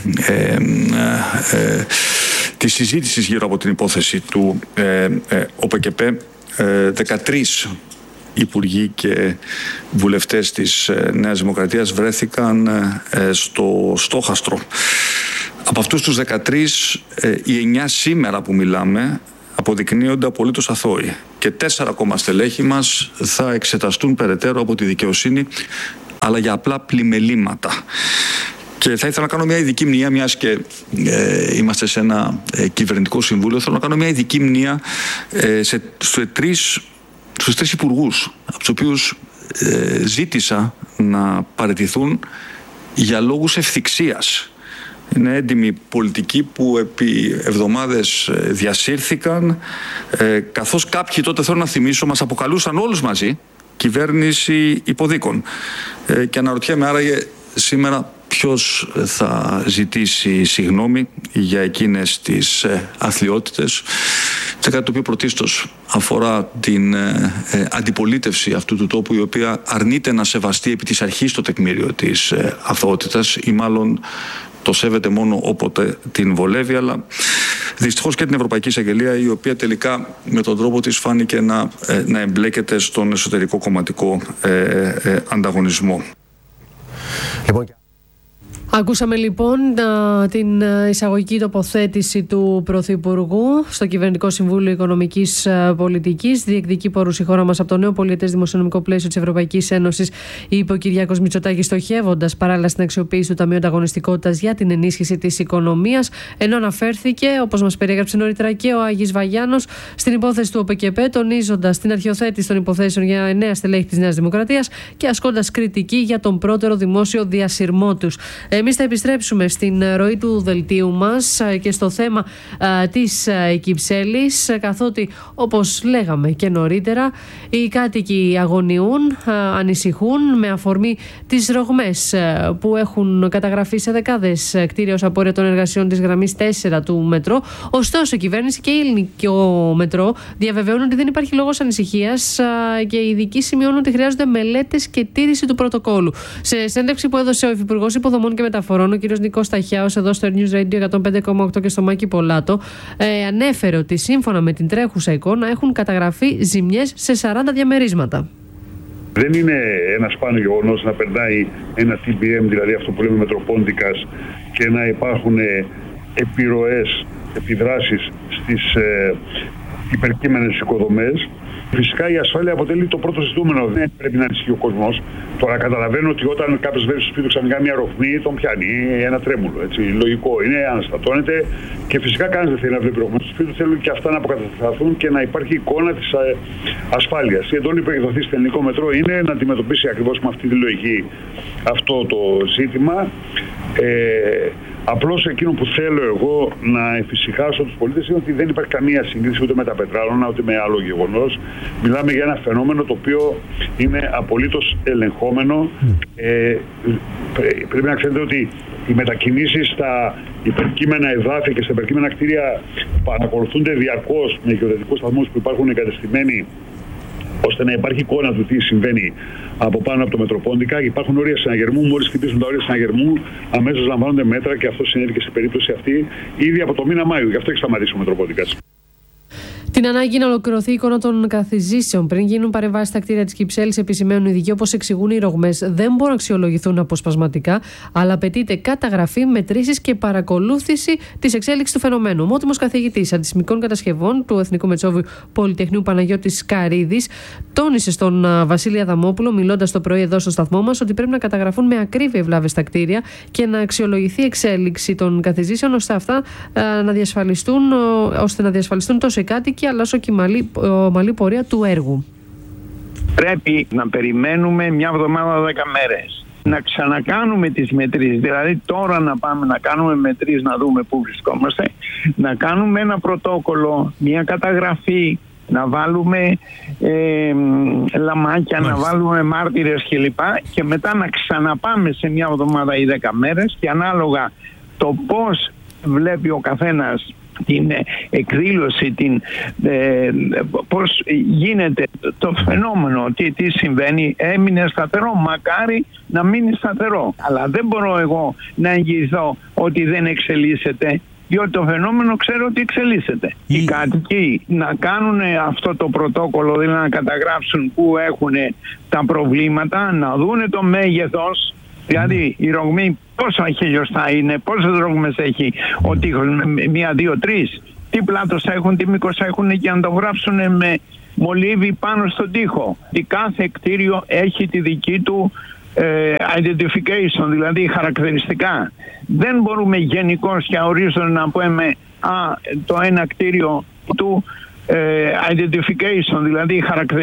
συζήτησης γύρω από την υπόθεση του ΟΠΕΚΕΠ, 13 υπουργοί και βουλευτές της Νέας Δημοκρατίας βρέθηκαν στο στόχαστρο. Από αυτούς τους 13, οι 9 σήμερα που μιλάμε αποδεικνύονται απολύτως αθώοι, και 4 ακόμα στελέχη μας θα εξεταστούν περαιτέρω από τη δικαιοσύνη, αλλά για απλά πλημελήματα. Και θα ήθελα να κάνω μια ειδική μνήμα, μιας και είμαστε σε ένα κυβερνητικό συμβούλιο, θέλω να κάνω μια ειδική μνήμα στους 3 υπουργούς, από τους οποίους ζήτησα να παραιτηθούν για λόγους ευθυξίας. Είναι έντιμοι πολιτικοί που επί εβδομάδες διασύρθηκαν, καθώς κάποιοι, τότε θέλω να θυμίσω, μας αποκαλούσαν όλους μαζί κυβέρνηση υποδίκων. Και αναρωτιέμαι άραγε σήμερα ποιος θα ζητήσει συγγνώμη για εκείνες τις αθλιότητες. Σε κάτι το οποίο πρωτίστως αφορά την αντιπολίτευση αυτού του τόπου, η οποία αρνείται να σεβαστεί επί της αρχής το τεκμήριο της αθωότητας, ή μάλλον το σέβεται μόνο όποτε την βολεύει, αλλά δυστυχώς και την Ευρωπαϊκή Εισαγγελία, η οποία τελικά με τον τρόπο της φάνηκε να εμπλέκεται στον εσωτερικό κομματικό ανταγωνισμό. Ακούσαμε λοιπόν την εισαγωγική τοποθέτηση του Πρωθυπουργού στο Κυβερνητικό Συμβούλιο Οικονομικής Πολιτικής. Διεκδικεί πόρους η χώρα μας από το νέο πολιετές δημοσιονομικό πλαίσιο της Ευρωπαϊκής Ένωσης, είπε ο Κυριάκος Μητσοτάκης, στοχεύοντας παράλληλα στην αξιοποίηση του Ταμείου Ανταγωνιστικότητας για την ενίσχυση της οικονομίας. Ενώ αναφέρθηκε, όπως μας περιέγραψε νωρίτερα και ο Άγης Βαγιάνος, στην υπόθεση του ΟΠΕΚΕΠ, τονίζοντας την αρχιοθέτηση των υποθέσεων για 9 στελέχη της Νέας Δημοκρατίας και ασκώντας κριτική για τον πρώτερο δημόσιο διασυρμό τους. Εμείς θα επιστρέψουμε στην ροή του δελτίου μας και στο θέμα της Κυψέλης, καθότι όπως λέγαμε και νωρίτερα, οι κάτοικοι αγωνιούν, ανησυχούν με αφορμή τις ρογμές που έχουν καταγραφεί σε δεκάδες κτίρια ως απόρρια των εργασιών της γραμμής 4 του μετρό. Ωστόσο, η κυβέρνηση και η ελληνικό μετρό διαβεβαιώνουν ότι δεν υπάρχει λόγος ανησυχίας και οι ειδικοί σημειώνουν ότι χρειάζονται μελέτες και τήρηση του πρωτοκόλου. Σε συνέντευξη που έδωσε ο Υφυπουργός Υποδομών και Μεταφορών, ο κ. Νικός Σταχιάος, εδώ στο News Radio 105,8 και στο Μάκη Πολάτο, ανέφερε ότι σύμφωνα με την τρέχουσα εικόνα έχουν καταγραφεί ζημιές σε 40 διαμερίσματα. Δεν είναι ένα σπάνιο γεγονός να περνάει ένα TBM, δηλαδή αυτό που λέμε μετροπόντικας, και να υπάρχουν επιρροές, επιδράσεις στις υπερκείμενες οικοδομές. Φυσικά η ασφάλεια αποτελεί το πρώτο ζητούμενο. Δεν πρέπει να ανησυχεί ο κόσμος. Τώρα καταλαβαίνω ότι όταν κάποιος βλέπει στο σπίτι του ξαφνικά μια ρογμή, τον πιάνει ένα τρέμουλο. Έτσι. Λογικό είναι, αναστατώνεται, και φυσικά κανείς δεν θέλει να βλέπει ρογμές στο σπίτι του. Θέλουν και αυτά να αποκατασταθούν και να υπάρχει εικόνα της ασφάλειας. Η εντολή που έχει δοθεί στο ελληνικό μετρό είναι να αντιμετωπίσει ακριβώς με αυτή τη λογική αυτό το ζήτημα. Απλώς εκείνο που θέλω εγώ να εφησυχάσω τους πολίτες είναι ότι δεν υπάρχει καμία σύγκριση ούτε με τα πετράλωνα ούτε με άλλο γεγονός. Μιλάμε για ένα φαινόμενο το οποίο είναι απολύτως ελεγχόμενο. Πρέπει να ξέρετε ότι οι μετακινήσεις στα υπερκείμενα εδάφη και στα υπερκείμενα κτίρια παρακολουθούνται διαρκώς με γεωδετικούς σταθμούς που υπάρχουν εγκατεστημένοι, ώστε να υπάρχει εικόνα του τι συμβαίνει από πάνω από το Μετροπόντικα. Υπάρχουν όρια συναγερμού. Μόλις χτυπήσουν τα όρια συναγερμού, αμέσως λαμβάνονται μέτρα, και αυτό συνέβη και στην περίπτωση αυτή ήδη από το μήνα Μάιο. Γι' αυτό έχει σταματήσει ο Μετροπόντικας. Την ανάγκη να ολοκληρωθεί η εικόνα των καθιζήσεων πριν γίνουν παρεμβάσεις στα κτίρια της Κυψέλης επισημαίνουν οι ειδικοί, όπως εξηγούν οι ρογμές. Δεν μπορούν να αξιολογηθούν αποσπασματικά, αλλά απαιτείται καταγραφή, μετρήσεις και παρακολούθηση της εξέλιξης του φαινομένου. Ο ομότιμος καθηγητής αντισημικών κατασκευών του Εθνικού Μετσόβιου Πολυτεχνείου Παναγιώτης Καρίδης τόνισε στον Βασίλη Αδαμόπουλο, μιλώντας το πρωί εδώ στο σταθμό μας, ότι πρέπει να καταγραφούν με ακρίβεια οι βλάβες στα κτίρια και να αξιολογηθεί η εξέλιξη των καθιζήσεων ώστε να διασφαλιστούν τόσο οι κάτοικοι αλλά όσο και η ομαλή πορεία του έργου. Πρέπει να περιμένουμε μια εβδομάδα 10 μέρες. Να ξανακάνουμε τις μετρήσεις, δηλαδή τώρα να πάμε να κάνουμε μετρήσεις, να δούμε πού βρισκόμαστε, να κάνουμε ένα πρωτόκολλο, μια καταγραφή, να βάλουμε λαμάκια, να βάλουμε μάρτυρες κλπ. Και μετά να ξαναπάμε σε μια εβδομάδα ή 10 μέρες και ανάλογα το πώς βλέπει ο καθένας την εκδήλωση, πώς γίνεται το φαινόμενο, τι συμβαίνει, έμεινε σταθερό, μακάρι να μείνει σταθερό. Αλλά δεν μπορώ εγώ να εγγυηθώ ότι δεν εξελίσσεται, διότι το φαινόμενο ξέρω ότι εξελίσσεται. Οι κάτοικοι να κάνουν αυτό το πρωτόκολλο, δηλαδή να καταγράψουν πού έχουν τα προβλήματα, να δούνε το μέγεθος, δηλαδή η ρογμή πόσα χιλιοστά είναι, πόσες ρογμές έχει ο τοίχος, 1, 2, 3, τι πλάτος έχουν, τι μήκος έχουν, και να το γράψουν με μολύβι πάνω στον τοίχο. Κάθε κτίριο έχει τη δική του identification, δηλαδή χαρακτηριστικά. Δεν μπορούμε γενικώς και αορίστως να πούμε το ένα κτίριο του identification, δηλαδή χαρακτηριστικά.